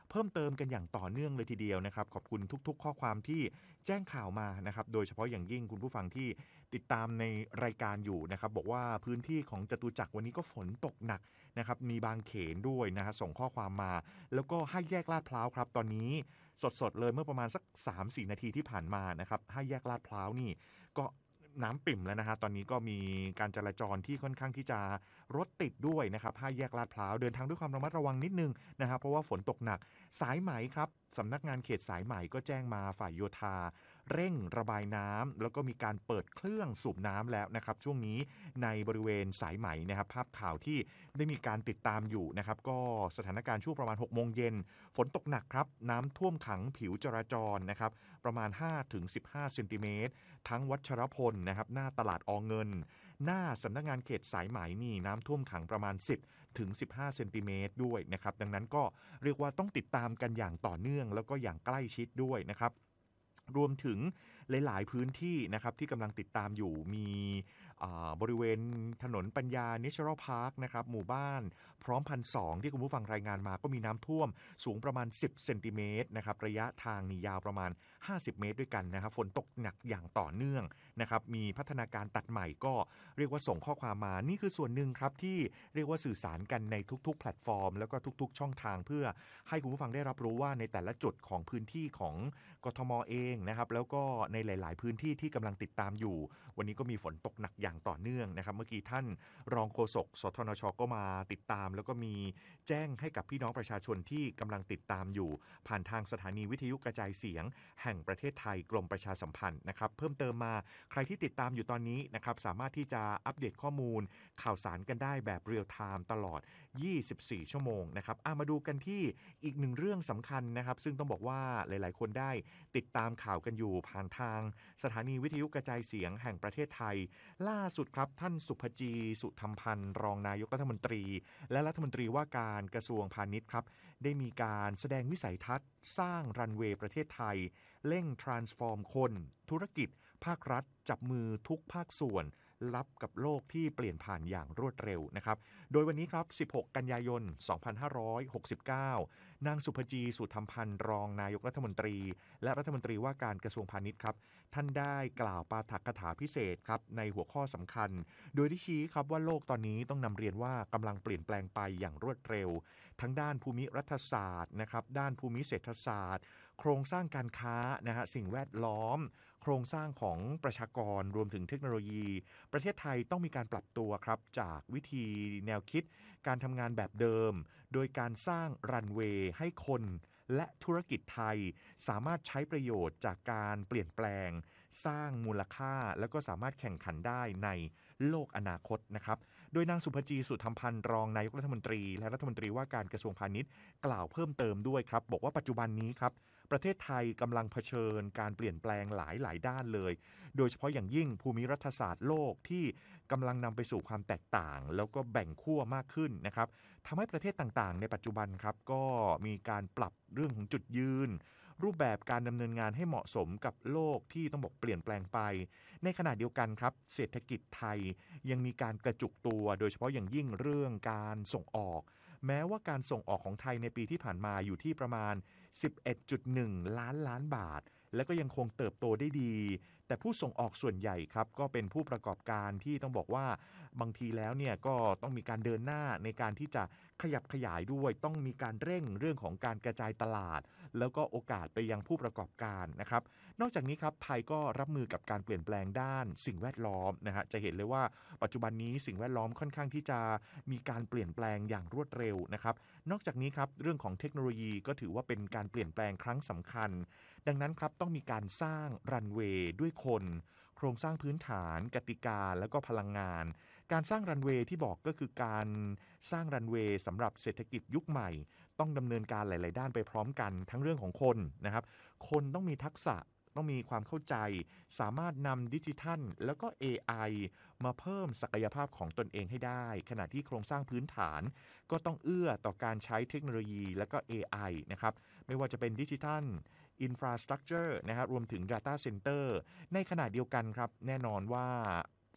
เพิ่มเติมกันอย่างต่อเนื่องเลยทีเดียวนะครับขอบคุณทุกๆข้อความที่แจ้งข่าวมานะครับโดยเฉพาะอย่างยิ่งคุณผู้ฟังที่ติดตามในรายการอยู่นะครับบอกว่าพื้นที่ของจตุจักรวันนี้ก็ฝนตกหนักนะครับมีบางเขนด้วยนะฮะส่งข้อความมาแล้วก็ห้าแยกลาดพร้าวครับตอนนี้สดๆเลยเมื่อประมาณสัก สามถึงสี่ นาทีที่ผ่านมานะครับห้าแยกลาดพร้าวนี่ก็น้ำปิ่มแล้วนะฮะตอนนี้ก็มีการจราจรที่ค่อนข้างที่จะรถติดด้วยนะครับห้าแยกลาดพร้าวเดินทางด้วยความระมัดระวังนิดนึงนะครับเพราะว่าฝนตกหนักสายไหมครับสำนักงานเขตสายไหมก็แจ้งมาฝ่ายโยธาเร่งระบายน้ำแล้วก็มีการเปิดเครื่องสูบน้ำแล้วนะครับช่วงนี้ในบริเวณสายไหมนะครับภาพข่าวที่ได้มีการติดตามอยู่นะครับก็สถานการณ์ช่วงประมาณหกโมงเย็นฝนตกหนักครับน้ำท่วมขังผิวจราจรนะครับประมาณ ห้าถึงสิบห้า เซนติเมตรทั้งวัชรพลนะครับหน้าตลาดอเงินหน้าสำนักงานเขตสายไหมนี่น้ำท่วมขังประมาณสิบถึงสิบห้า เซนติเมตรด้วยนะครับดังนั้นก็เรียกว่าต้องติดตามกันอย่างต่อเนื่องแล้วก็อย่างใกล้ชิดด้วยนะครับรวมถึงหลายๆพื้นที่นะครับที่กำลังติดตามอยู่มีบริเวณถนนปัญญา Natural Park นะครับหมู่บ้านพร้อมพันสองที่คุณผู้ฟังรายงานมาก็มีน้ำท่วมสูงประมาณสิบเซนติเมตรนะครับระยะทางนี่ยาวประมาณห้าสิบเมตรด้วยกันนะครับฝนตกหนักอย่างต่อเนื่องนะครับมีพัฒนาการตัดใหม่ก็เรียกว่าส่งข้อความมานี่คือส่วนหนึ่งครับที่เรียกว่าสื่อสารกันในทุกๆแพลตฟอร์มแล้วก็ทุกๆช่องทางเพื่อให้คุณผู้ฟังได้รับรู้ว่าในแต่ละจุดของพื้นที่ของกทมเองนะครับแล้วก็ในหลายๆพื้นที่ที่กำลังติดตามอยู่วันนี้ก็มีฝนตกหนักอย่างต่อเนื่องนะครับเมื่อกี้ท่านรองโฆษกสทนชก็มาติดตามแล้วก็มีแจ้งให้กับพี่น้องประชาชนที่กำลังติดตามอยู่ผ่านทางสถานีวิทยุกระจายเสียงแห่งประเทศไทยกรมประชาสัมพันธ์นะครับเพิ่มเติมมาใครที่ติดตามอยู่ตอนนี้นะครับสามารถที่จะอัปเดตข้อมูลข่าวสารกันได้แบบเรียลไทม์ตลอดยี่สิบสี่ชั่วโมงนะครับอ่ะมาดูกันที่อีกหนึ่งเรื่องสำคัญนะครับซึ่งต้องบอกว่าหลายๆคนได้ติดตามข่าวกันอยู่ผ่านทางสถานีวิทยุกระจายเสียงแห่งประเทศไทยล่าสุดครับท่านสุภจีสุธรรมพันธ์รองนายกรัฐมนตรีและรัฐมนตรีว่าการกระทรวงพาณิชย์ครับได้มีการแสดงวิสัยทัศน์สร้างรันเวย์ประเทศไทยเร่ง transform คนธุรกิจภาครัฐจับมือทุกภาคส่วนรับกับโลกที่เปลี่ยนผ่านอย่างรวดเร็วนะครับโดยวันนี้ครับสิบหกกันยายนสองพันห้าร้อยหกสิบเก้านางสุภจีสุธรรมพันธ์รองนายกรัฐมนตรีและรัฐมนตรีว่าการกระทรวงพาณิชย์ครับท่านได้กล่าวปาฐกถาพิเศษครับในหัวข้อสำคัญโดยที่ชี้ครับว่าโลกตอนนี้ต้องนำเรียนว่ากำลังเปลี่ยนแปลงไปอย่างรวดเร็วทั้งด้านภูมิรัฐศาสตร์นะครับด้านภูมิเศรษฐศาสตร์โครงสร้างการค้านะฮะสิ่งแวดล้อมโครงสร้างของประชากรรวมถึงเทคโนโลยีประเทศไทยต้องมีการปรับตัวครับจากวิธีแนวคิดการทำงานแบบเดิมโดยการสร้างรันเวย์ให้คนและธุรกิจไทยสามารถใช้ประโยชน์จากการเปลี่ยนแปลงสร้างมูลค่าแล้วก็สามารถแข่งขันได้ในโลกอนาคตนะครับโดยนางสุภจีสุธรรมพันธ์รองนายกรัฐมนตรีและรัฐมนตรีว่าการกระทรวงพาณิชย์กล่าวเพิ่มเติมด้วยครับบอกว่าปัจจุบันนี้ครับประเทศไทยกำลังเผชิญการเปลี่ยนแปลงหลายหลายด้านเลยโดยเฉพาะอย่างยิ่งภูมิรัฐศาสตร์โลกที่กำลังนำไปสู่ความแตกต่างแล้วก็แบ่งขั้วมากขึ้นนะครับทำให้ประเทศต่างๆในปัจจุบันครับก็มีการปรับเรื่องของจุดยืนรูปแบบการดำเนินงานให้เหมาะสมกับโลกที่ต้องบอกเปลี่ยนแปลงไปในขณะเดียวกันครับเศรษฐกิจไทยยังมีการกระจุกตัวโดยเฉพาะอย่างยิ่งเรื่องการส่งออกแม้ว่าการส่งออกของไทยในปีที่ผ่านมาอยู่ที่ประมาณ สิบเอ็ดจุดหนึ่ง ล้านล้านบาทและก็ยังคงเติบโตได้ดีแต่ผู้ส่งออกส่วนใหญ่ครับก็เป็นผู้ประกอบการที่ต้องบอกว่าบางทีแล้วเนี่ยก็ต้องมีการเดินหน้าในการที่จะขยับขยายด้วยต้องมีการเร่งเรื่องของการกระจายตลาดแล้วก็โอกาสไปยังผู้ประกอบการนะครับนอกจากนี้ครับไทยก็รับมือกับการเปลี่ยนแปลงด้านสิ่งแวดล้อมนะฮะจะเห็นเลยว่าปัจจุบันนี้สิ่งแวดล้อมค่อนข้างที่จะมีการเปลี่ยนแปลงอย่างรวดเร็วนะครับนอกจากนี้ครับเรื่องของเทคโนโลยีก็ถือว่าเป็นการเปลี่ยนแปลงครั้งสำคัญดังนั้นครับต้องมีการสร้างรันเวย์ด้วยคนโครงสร้างพื้นฐานกติกาแล้วก็พลังงานการสร้างรันเวย์ที่บอกก็คือการสร้างรันเวย์สำหรับเศรษฐกิจยุคใหม่ต้องดำเนินการหลายๆด้านไปพร้อมกันทั้งเรื่องของคนนะครับคนต้องมีทักษะต้องมีความเข้าใจสามารถนำดิจิทัลแล้วก็ เอ ไอ มาเพิ่มศักยภาพของตนเองให้ได้ขณะที่โครงสร้างพื้นฐานก็ต้องเอื้อต่อการใช้เทคโนโลยีแล้วก็ เอ ไอ นะครับไม่ว่าจะเป็นดิจิทัลInfrastructure นะครับรวมถึง Data Center ในขณะเดียวกันครับแน่นอนว่า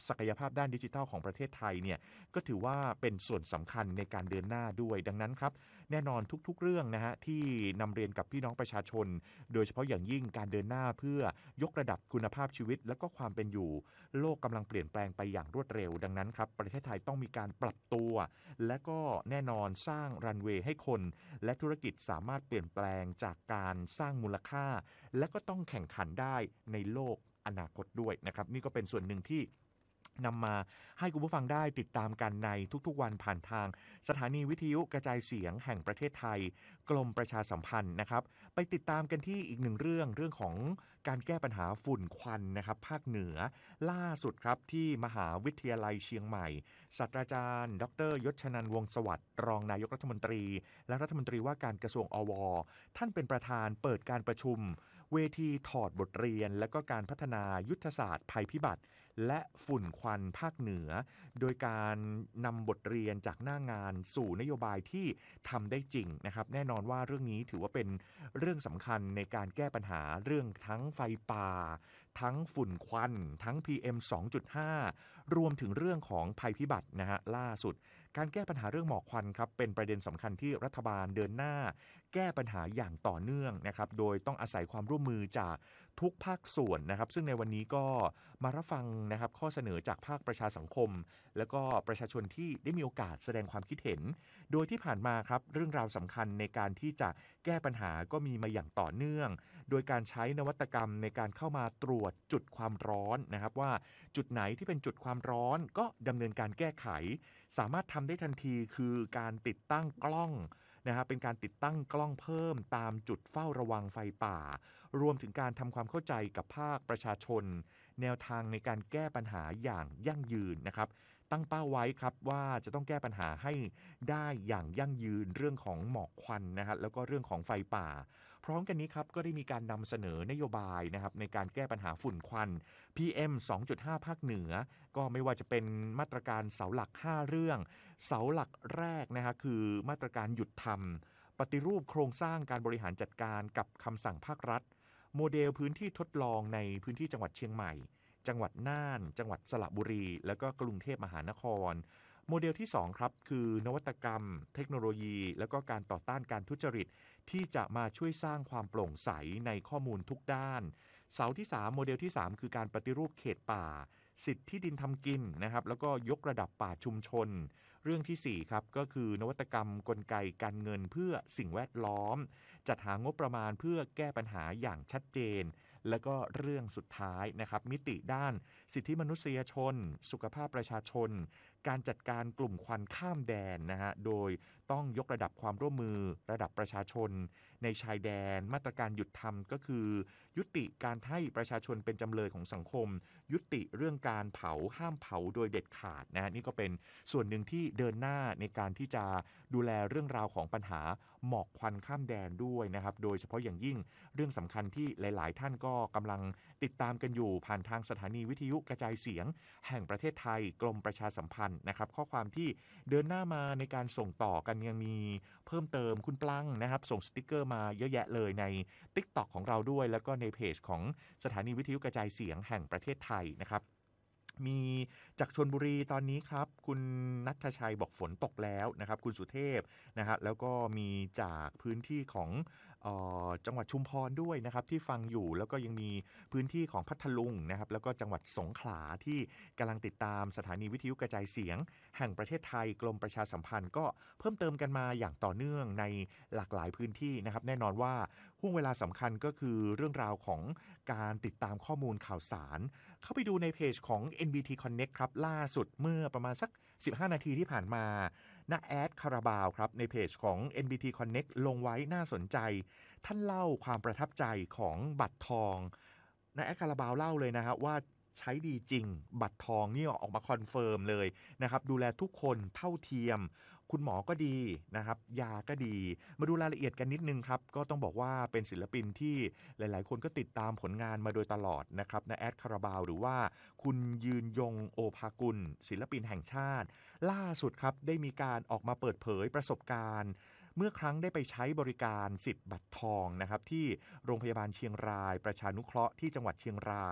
ศักยภาพด้านดิจิทัลของประเทศไทยเนี่ยก็ถือว่าเป็นส่วนสำคัญในการเดินหน้าด้วยดังนั้นครับแน่นอนทุกๆเรื่องนะฮะที่นำเรียนกับพี่น้องประชาชนโดยเฉพาะอย่างยิ่งการเดินหน้าเพื่อยกระดับคุณภาพชีวิตและก็ความเป็นอยู่โลกกำลังเปลี่ยนแปลงไปอย่างรวดเร็วดังนั้นครับประเทศไทยต้องมีการปรับตัวและก็แน่นอนสร้างรันเวย์ให้คนและธุรกิจสามารถเปลี่ยนแปลงจากการสร้างมูลค่าและก็ต้องแข่งขันได้ในโลกอนาคตด้วยนะครับนี่ก็เป็นส่วนหนึ่งที่นำมาให้คุณผู้ฟังได้ติดตามกันในทุกๆวันผ่านทางสถานีวิทยุกระจายเสียงแห่งประเทศไทยกรมประชาสัมพันธ์นะครับไปติดตามกันที่อีกหนึ่งเรื่องเรื่องของการแก้ปัญหาฝุ่นควันนะครับภาคเหนือล่าสุดครับที่มหาวิทยาลัยเชียงใหม่ศาสตราจารย์ดรยศชนันท์วงศ์สวัสดิ์รองนายกรัฐมนตรีและรัฐมนตรีว่าการกระทรวงอวท่านเป็นประธานเปิดการประชุมเวทีถอดบทเรียนและก็การพัฒนายุทธศาสตร์ภัยพิบัติและฝุ่นควันภาคเหนือโดยการนำบทเรียนจากหน้างานสู่นโยบายที่ทำได้จริงนะครับแน่นอนว่าเรื่องนี้ถือว่าเป็นเรื่องสำคัญในการแก้ปัญหาเรื่องทั้งไฟป่าทั้งฝุ่นควันทั้ง พี เอ็ม สองจุดห้า รวมถึงเรื่องของภัยพิบัตินะฮะล่าสุดการแก้ปัญหาเรื่องหมอกควันครับเป็นประเด็นสำคัญที่รัฐบาลเดินหน้าแก้ปัญหาอย่างต่อเนื่องนะครับโดยต้องอาศัยความร่วมมือจากทุกภาคส่วนนะครับซึ่งในวันนี้ก็มารับฟังนะครับข้อเสนอจากภาคประชาสังคมแล้วก็ประชาชนที่ได้มีโอกาสแสดงความคิดเห็นโดยที่ผ่านมาครับเรื่องราวสำคัญในการที่จะแก้ปัญหาก็มีมาอย่างต่อเนื่องโดยการใช้นวัตกรรมในการเข้ามาตรวจจุดความร้อนนะครับว่าจุดไหนที่เป็นจุดความร้อนก็ดำเนินการแก้ไขสามารถทำได้ทันทีคือการติดตั้งกล้องนะครับเป็นการติดตั้งกล้องเพิ่มตามจุดเฝ้าระวังไฟป่ารวมถึงการทำความเข้าใจกับภาคประชาชนแนวทางในการแก้ปัญหาอย่างยั่งยืนนะครับตั้งเป้าไว้ครับว่าจะต้องแก้ปัญหาให้ได้อย่างยั่งยืนเรื่องของหมอกควันนะครับแล้วก็เรื่องของไฟป่าพร้อมกันนี้ครับก็ได้มีการนำเสนอนโยบายนะครับในการแก้ปัญหาฝุ่นควัน พี เอ็ม สองจุดห้า ภาคเหนือก็ไม่ว่าจะเป็นมาตรการเสาหลักห้าเรื่องเสาหลักแรกนะฮะคือมาตรการหยุดทำปฏิรูปโครงสร้างการบริหารจัดการกับคำสั่งภาครัฐโมเดลพื้นที่ทดลองในพื้นที่จังหวัดเชียงใหม่จังหวัดน่านจังหวัดสระบุรีแล้วก็กรุงเทพมหานครโมเดลที่สองครับคือนวัตกรรมเทคโนโลยีแล้วก็การต่อต้านการทุจริตที่จะมาช่วยสร้างความโปร่งใสในข้อมูลทุกด้านเสาที่สามโมเดลที่สามคือการปฏิรูปเขตป่าสิทธิที่ดินทำกินนะครับแล้วก็ยกระดับป่าชุมชนเรื่องที่สี่ครับก็คือนวัตกรรมกลไกการเงินเพื่อสิ่งแวดล้อมจัดหางบประมาณเพื่อแก้ปัญหาอย่างชัดเจนแล้วก็เรื่องสุดท้ายนะครับมิติด้านสิทธิมนุษยชนสุขภาพประชาชนการจัดการกลุ่มควันข้ามแดนนะฮะโดยต้องยกระดับความร่วมมือระดับประชาชนในชายแดนมาตรการหยุดทำก็คือยุติการให้ประชาชนเป็นจำเลยของสังคมยุติเรื่องการเผาห้ามเผาโดยเด็ดขาดนะฮะนี่ก็เป็นส่วนหนึ่งที่เดินหน้าในการที่จะดูแลเรื่องราวของปัญหาหมอกควันข้ามแดนด้วยนะครับโดยเฉพาะอย่างยิ่งเรื่องสำคัญที่หลายๆท่านก็กำลังติดตามกันอยู่ผ่านทางสถานีวิทยุกระจายเสียงแห่งประเทศไทยกรมประชาสัมพันธ์นะครับข้อความที่เดินหน้ามาในการส่งต่อกันยังมีเพิ่มเติมคุณปลังนะครับส่งสติกเกอร์มาเยอะแยะเลยใน TikTok ของเราด้วยแล้วก็ในเพจของสถานีวิทยุกระจายเสียงแห่งประเทศไทยนะครับมีจากชลบุรีตอนนี้ครับคุณณัฐชัยบอกฝนตกแล้วนะครับคุณสุเทพนะฮะแล้วก็มีจากพื้นที่ของเอ่อจังหวัดชุมพรด้วยนะครับที่ฟังอยู่แล้วก็ยังมีพื้นที่ของพัทลุงนะครับแล้วก็จังหวัดสงขลาที่กำลังติดตามสถานีวิทยุกระจายเสียงแห่งประเทศไทยกรมประชาสัมพันธ์ก็เพิ่มเติมกันมาอย่างต่อเนื่องในหลากหลายพื้นที่นะครับแน่นอนว่าห่วงเวลาสำคัญก็คือเรื่องราวของการติดตามข้อมูลข่าวสารเข้าไปดูในเพจของ เอ็น บี ที Connect ครับล่าสุดเมื่อประมาณสักสิบห้านาทีที่ผ่านมาณแอดคาราบาวครับในเพจของ เอ็น บี ที Connect ลงไว้น่าสนใจท่านเล่าความประทับใจของบัตรทองณแอดคาราบาวเล่าเลยนะฮะว่าใช้ดีจริงบัตรทองนี่ออกมาคอนเฟิร์มเลยนะครับดูแลทุกคนเท่าเทียมคุณหมอก็ดีนะครับยาก็ดีมาดูรายละเอียดกันนิดนึงครับก็ต้องบอกว่าเป็นศิลปินที่หลายๆคนก็ติดตามผลงานมาโดยตลอดนะครับณแอดคาราบาวหรือว่าคุณยืนยงโอภากุลศิลปินแห่งชาติล่าสุดครับได้มีการออกมาเปิดเผยประสบการณ์เมื่อครั้งได้ไปใช้บริการสิทธิ์บัตรทองนะครับที่โรงพยาบาลเชียงรายประชานุเคราะห์ที่จังหวัดเชียงราย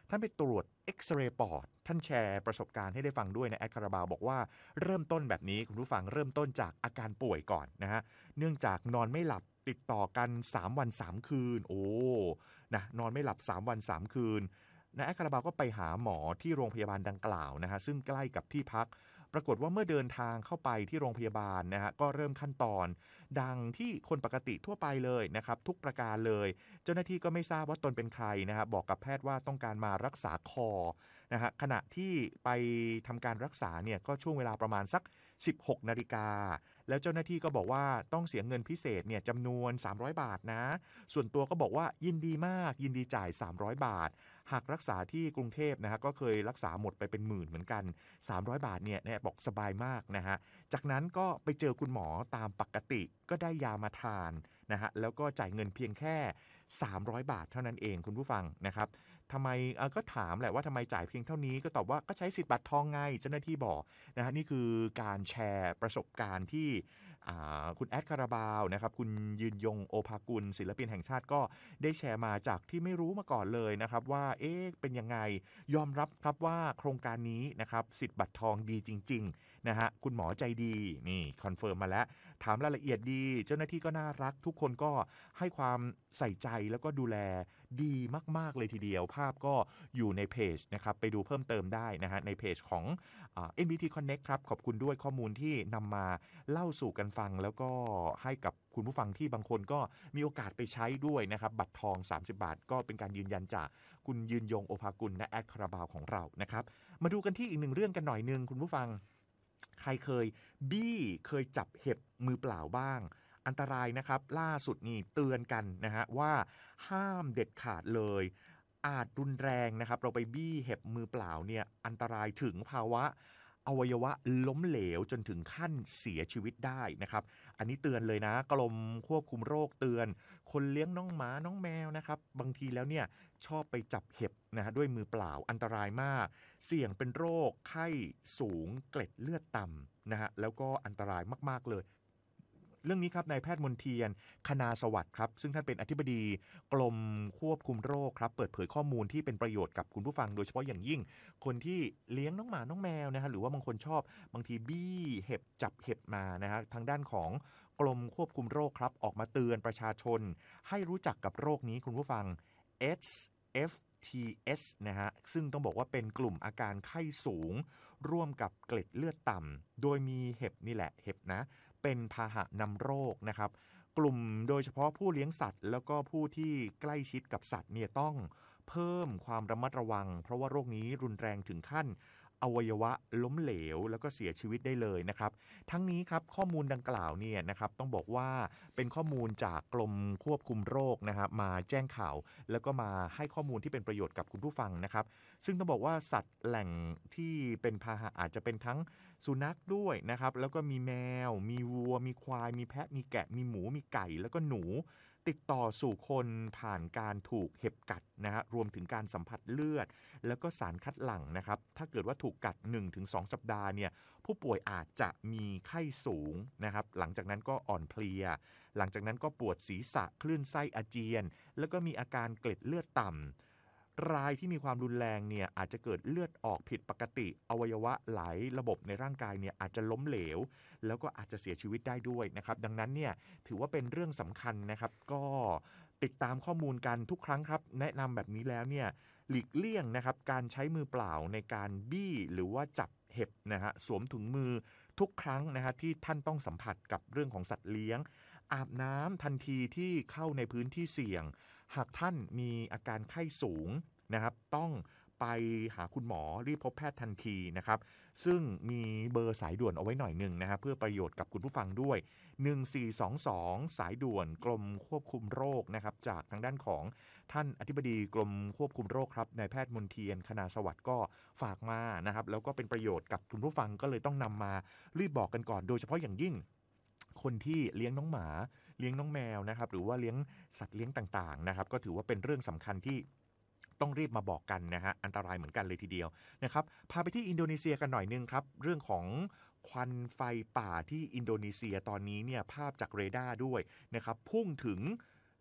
ท่านไปตรวจเอ็กซเรย์ปอดท่านแชร์ประสบการณ์ให้ได้ฟังด้วยนะแอดคาราบาวบอกว่าเริ่มต้นแบบนี้คุณผู้ฟังเริ่มต้นจากอาการป่วยก่อนนะฮะเนื่องจากนอนไม่หลับติดต่อกันสามวันสามคืนโอ้นะนอนไม่หลับสามวันสามคืนนะแอดคาราบาวก็ไปหาหมอที่โรงพยาบาลดังกล่าวนะฮะซึ่งใกล้กับที่พักปรากฏว่าเมื่อเดินทางเข้าไปที่โรงพยาบาลนะฮะก็เริ่มขั้นตอนดังที่คนปกติทั่วไปเลยนะครับทุกประการเลยเจ้าหน้าที่ก็ไม่ทราบว่าตนเป็นใครนะฮะบอกกับแพทย์ว่าต้องการมารักษาคอนะฮะขณะที่ไปทำการรักษาเนี่ยก็ช่วงเวลาประมาณสักสิบหกนาฬิกาแล้วเจ้าหน้าที่ก็บอกว่าต้องเสียเงินพิเศษเนี่ยจำนวนสามร้อยบาทนะส่วนตัวก็บอกว่ายินดีมากยินดีจ่ายสามร้อยบาทหากรักษาที่กรุงเทพนะฮะก็เคยรักษาหมดไปเป็นหมื่นเหมือนกันสามร้อยบาทเนี่ยเนี่ยบอกสบายมากนะฮะจากนั้นก็ไปเจอคุณหมอตามปกติก็ได้ยามาทานนะฮะแล้วก็จ่ายเงินเพียงแค่สามร้อยบาทเท่านั้นเองคุณผู้ฟังนะครับทำไมเออก็ถามแหละว่าทำไมจ่ายเพียงเท่านี้ก็ตอบว่าก็ใช้สิทธิ์บัตรทองไงเจ้าหน้าที่บอกนะฮะนี่คือการแชร์ประสบการณ์ที่คุณแอดคาราบาวนะครับคุณยืนยงโอภากุลศิลปินแห่งชาติก็ได้แชร์มาจากที่ไม่รู้มาก่อนเลยนะครับว่าเอ๊ะเป็นยังไงยอมรับครับว่าโครงการนี้นะครับสิทธิ์บัตรทองดีจริงๆนะฮะคุณหมอใจดีนี่คอนเฟิร์มมาแล้วถามรายละเอียดดีเจ้าหน้าที่ก็น่ารักทุกคนก็ให้ความใส่ใจแล้วก็ดูแลดีมากๆเลยทีเดียวภาพก็อยู่ในเพจนะครับไปดูเพิ่มเติมได้นะฮะในเพจของ เอ็น บี ที Connect ครับขอบคุณด้วยข้อมูลที่นำมาเล่าสู่กันฟังแล้วก็ให้กับคุณผู้ฟังที่บางคนก็มีโอกาสไปใช้ด้วยนะครับบัตรทองสามสิบบาทก็เป็นการยืนยันจากคุณยืนยงโอภากุลและแอดคาราบาวของเรานะครับมาดูกันที่อีกหนึ่งเรื่องกันหน่อยนึงคุณผู้ฟังใครเคยบี้เคยจับเห็บมือเปล่าบ้างอันตรายนะครับล่าสุดนี่เตือนกันนะฮะว่าห้ามเด็ดขาดเลยอาจรุนแรงนะครับเราไปบี้เห็บมือเปล่าเนี่ยอันตรายถึงภาวะอวัยวะล้มเหลวจนถึงขั้นเสียชีวิตได้นะครับอันนี้เตือนเลยนะกรมควบคุมโรคเตือนคนเลี้ยงน้องหมาน้องแมวนะครับบางทีแล้วเนี่ยชอบไปจับเห็บนะฮะด้วยมือเปล่าอันตรายมากเสี่ยงเป็นโรคไข้สูงเกล็ดเลือดต่ำนะฮะแล้วก็อันตรายมากๆเลยเรื่องนี้ครับนายแพทย์มนเทียนคณาสวัสดิ์ครับซึ่งท่านเป็นอธิบดีกรมควบคุมโรคครับเปิดเผยข้อมูลที่เป็นประโยชน์กับคุณผู้ฟังโดยเฉพาะอย่างยิ่งคนที่เลี้ยงน้องหมาน้องแมวนะฮะหรือว่าบางคนชอบบางทีบี้เห็บจับเห็บมานะฮะทางด้านของกรมควบคุมโรคครับออกมาเตือนประชาชนให้รู้จักกับโรคนี้คุณผู้ฟัง เอช เอฟ ที เอส นะฮะซึ่งต้องบอกว่าเป็นกลุ่มอาการไข้สูงร่วมกับเกล็ดเลือดต่ำโดยมีเห็บนี่แหละเห็บนะเป็นพาหะนำโรคนะครับกลุ่มโดยเฉพาะผู้เลี้ยงสัตว์แล้วก็ผู้ที่ใกล้ชิดกับสัตว์เนี่ยต้องเพิ่มความระมัดระวังเพราะว่าโรคนี้รุนแรงถึงขั้นอวัยวะล้มเหลวแล้วก็เสียชีวิตได้เลยนะครับทั้งนี้ครับข้อมูลดังกล่าวเนี่ยนะครับต้องบอกว่าเป็นข้อมูลจากกรมควบคุมโรคนะครับมาแจ้งข่าวแล้วก็มาให้ข้อมูลที่เป็นประโยชน์กับคุณผู้ฟังนะครับซึ่งต้องบอกว่าสัตว์แหล่งที่เป็นพาหะอาจจะเป็นทั้งสุนัขด้วยนะครับแล้วก็มีแมวมีวัวมีควายมีแพะมีแกะมีหมูมีไก่แล้วก็หนูติดต่อสู่คนผ่านการถูกเห็บกัดนะฮะรวมถึงการสัมผัสเลือดแล้วก็สารคัดหลั่งนะครับถ้าเกิดว่าถูกกัด หนึ่งถึงสอง สัปดาห์เนี่ยผู้ป่วยอาจจะมีไข้สูงนะครับหลังจากนั้นก็อ่อนเพลียหลังจากนั้นก็ปวดศีรษะคลื่นไส้อาเจียนแล้วก็มีอาการเกล็ดเลือดต่ำรายที่มีความรุนแรงเนี่ยอาจจะเกิดเลือดออกผิดปกติอวัยวะหลายระบบในร่างกายเนี่ยอาจจะล้มเหลวแล้วก็อาจจะเสียชีวิตได้ด้วยนะครับดังนั้นเนี่ยถือว่าเป็นเรื่องสำคัญนะครับก็ติดตามข้อมูลกันทุกครั้งครับแนะนำแบบนี้แล้วเนี่ยหลีกเลี่ยงนะครับการใช้มือเปล่าในการบี้หรือว่าจับเห็บนะฮะสวมถุงมือทุกครั้งนะฮะที่ท่านต้องสัมผัสกับเรื่องของสัตว์เลี้ยงอาบน้ำทันทีที่เข้าในพื้นที่เสี่ยงหากท่านมีอาการไข้สูงนะครับต้องไปหาคุณหมอรีบพบแพทย์ทันทีนะครับซึ่งมีเบอร์สายด่วนเอาไว้หน่อยหนึ่งนะครับเพื่อประโยชน์กับคุณผู้ฟังด้วยหนึ่งสี่สองสองสายด่วนกรมควบคุมโรคนะครับจากทางด้านของท่านอธิบดีกรมควบคุมโรคครับนายแพทย์มนเทียนคณาสวัสดิ์ก็ฝากมานะครับแล้วก็เป็นประโยชน์กับคุณผู้ฟังก็เลยต้องนำมารีบบอกกันก่อนโดยเฉพาะอย่างยิ่งคนที่เลี้ยงน้องหมาเลี้ยงน้องแมวนะครับหรือว่าเลี้ยงสัตว์เลี้ยงต่างๆนะครับก็ถือว่าเป็นเรื่องสำคัญที่ต้องรีบมาบอกกันนะฮะอันตรายเหมือนกันเลยทีเดียวนะครับพาไปที่อินโดนีเซียกันหน่อยนึงครับเรื่องของควันไฟป่าที่อินโดนีเซียตอนนี้เนี่ยภาพจากเรดาร์ด้วยนะครับพุ่งถึง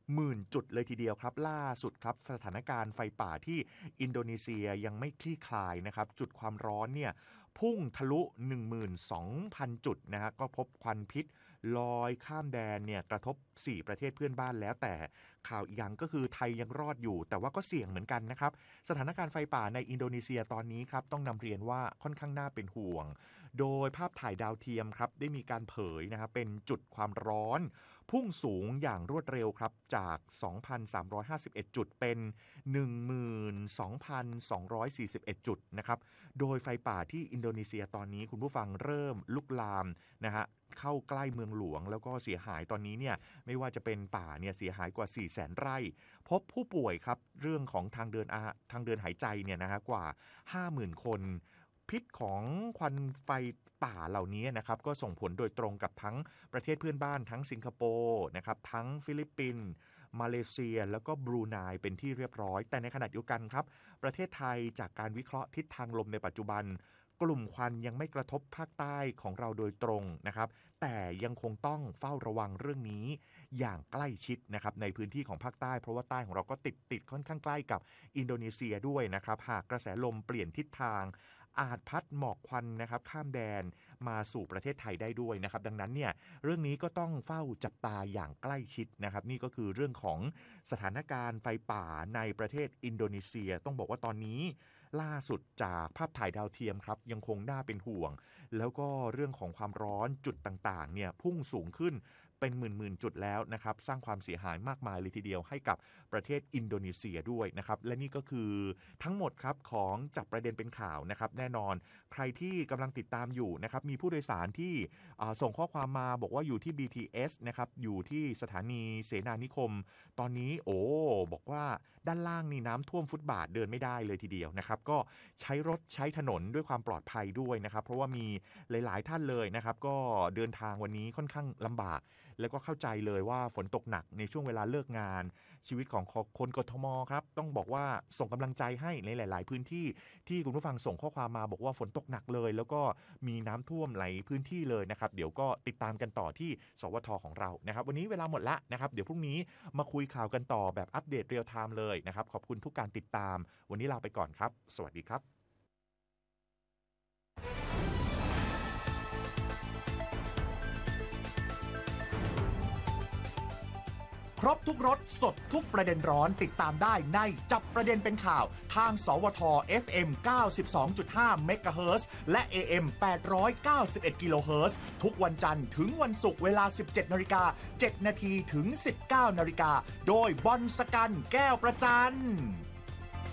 หมื่นจุดเลยทีเดียวครับล่าสุดครับสถานการณ์ไฟป่าที่อินโดนีเซียยังไม่คลี่คลายนะครับจุดความร้อนเนี่ยพุ่งทะลุ หนึ่งหมื่นสองพัน จุดนะฮะก็พบควันพิษลอยข้ามแดนเนี่ยกระทบสี่ประเทศเพื่อนบ้านแล้วแต่ข่าวอีกอย่างก็คือไทยยังรอดอยู่แต่ว่าก็เสี่ยงเหมือนกันนะครับสถานการณ์ไฟป่าในอินโดนีเซียตอนนี้ครับต้องนำเรียนว่าค่อนข้างน่าเป็นห่วงโดยภาพถ่ายดาวเทียมครับได้มีการเผยนะครับเป็นจุดความร้อนพุ่งสูงอย่างรวดเร็วครับจาก สองพันสามร้อยห้าสิบเอ็ด จุดเป็น หนึ่งหมื่นสองพันสองร้อยสี่สิบเอ็ด จุดนะครับโดยไฟป่าที่อินโดนีเซียตอนนี้คุณผู้ฟังเริ่มลุกลามนะฮะเข้าใกล้เมืองหลวงแล้วก็เสียหายตอนนี้เนี่ยไม่ว่าจะเป็นป่าเนี่ยเสียหายกว่า สี่แสน ไร่พบผู้ป่วยครับเรื่องของทางเดินอาทางเดินหายใจเนี่ยนะฮะกว่า ห้าหมื่น คนพิษของควันไฟป่าเหล่านี้นะครับก็ส่งผลโดยตรงกับทั้งประเทศเพื่อนบ้านทั้งสิงคโปร์นะครับทั้งฟิลิปปินส์มาเลเซียแล้วก็บรูไนเป็นที่เรียบร้อยแต่ในขณะเดียวกันครับประเทศไทยจากการวิเคราะห์ทิศทางลมในปัจจุบันกลุ่มควันยังไม่กระทบภาคใต้ของเราโดยตรงนะครับแต่ยังคงต้องเฝ้าระวังเรื่องนี้อย่างใกล้ชิดนะครับในพื้นที่ของภาคใต้เพราะว่าใต้ของเราก็ติดติดค่อนข้างใกล้กับอินโดนีเซียด้วยนะครับหากกระแสลมเปลี่ยนทิศทางอาจพัดหมอกควันนะครับข้ามแดนมาสู่ประเทศไทยได้ด้วยนะครับดังนั้นเนี่ยเรื่องนี้ก็ต้องเฝ้าจับตาอย่างใกล้ชิดนะครับนี่ก็คือเรื่องของสถานการณ์ไฟป่าในประเทศอินโดนีเซียต้องบอกว่าตอนนี้ล่าสุดจากภาพถ่ายดาวเทียมครับยังคงน่าเป็นห่วงแล้วก็เรื่องของความร้อนจุดต่างๆเนี่ยพุ่งสูงขึ้นเป็นหมื่นๆจุดแล้วนะครับสร้างความเสียหายมากมายเลยทีเดียวให้กับประเทศอินโดนีเซียด้วยนะครับและนี่ก็คือทั้งหมดครับของจับประเด็นเป็นข่าวนะครับแน่นอนใครที่กำลังติดตามอยู่นะครับมีผู้โดยสารที่ส่งข้อความมาบอกว่าอยู่ที่ บี ที เอส นะครับอยู่ที่สถานีเสนานิคมตอนนี้โอ้บอกว่าด้านล่างนี่น้ำท่วมฟุตบาทเดินไม่ได้เลยทีเดียวนะครับก็ใช้รถใช้ถนนด้วยความปลอดภัยด้วยนะครับเพราะว่ามีหลายๆท่านเลยนะครับก็เดินทางวันนี้ค่อนข้างลำบากแล้วก็เข้าใจเลยว่าฝนตกหนักในช่วงเวลาเลิกงานชีวิตของคนกทมครับต้องบอกว่าส่งกำลังใจให้ในหลายๆพื้นที่ที่คุณผู้ฟังส่งข้อความมาบอกว่าฝนตกหนักเลยแล้วก็มีน้ำท่วมหลายพื้นที่เลยนะครับเดี๋ยวก็ติดตามกันต่อที่สวทของเรานะครับวันนี้เวลาหมดละนะครับเดี๋ยวพรุ่งนี้มาคุยข่าวกันต่อแบบอัปเดตเรียลไทม์เลยนะครับขอบคุณทุกการติดตามวันนี้ลาไปก่อนครับสวัสดีครับครบทุกรสสดทุกประเด็นร้อนติดตามได้ในจับประเด็นเป็นข่าวทางสวท เอฟ เอ็ม เก้าสิบสองจุดห้า เมกะเฮิรตซ์และ เอ เอ็ม แปดร้อยเก้าสิบเอ็ด กิโลเฮิรตซ์ทุกวันจันทร์ถึงวันศุกร์เวลา สิบเจ็ดนาฬิกาเจ็ดนาทีถึง สิบเก้านาฬิกาโดยบอลสกันแก้วประจัน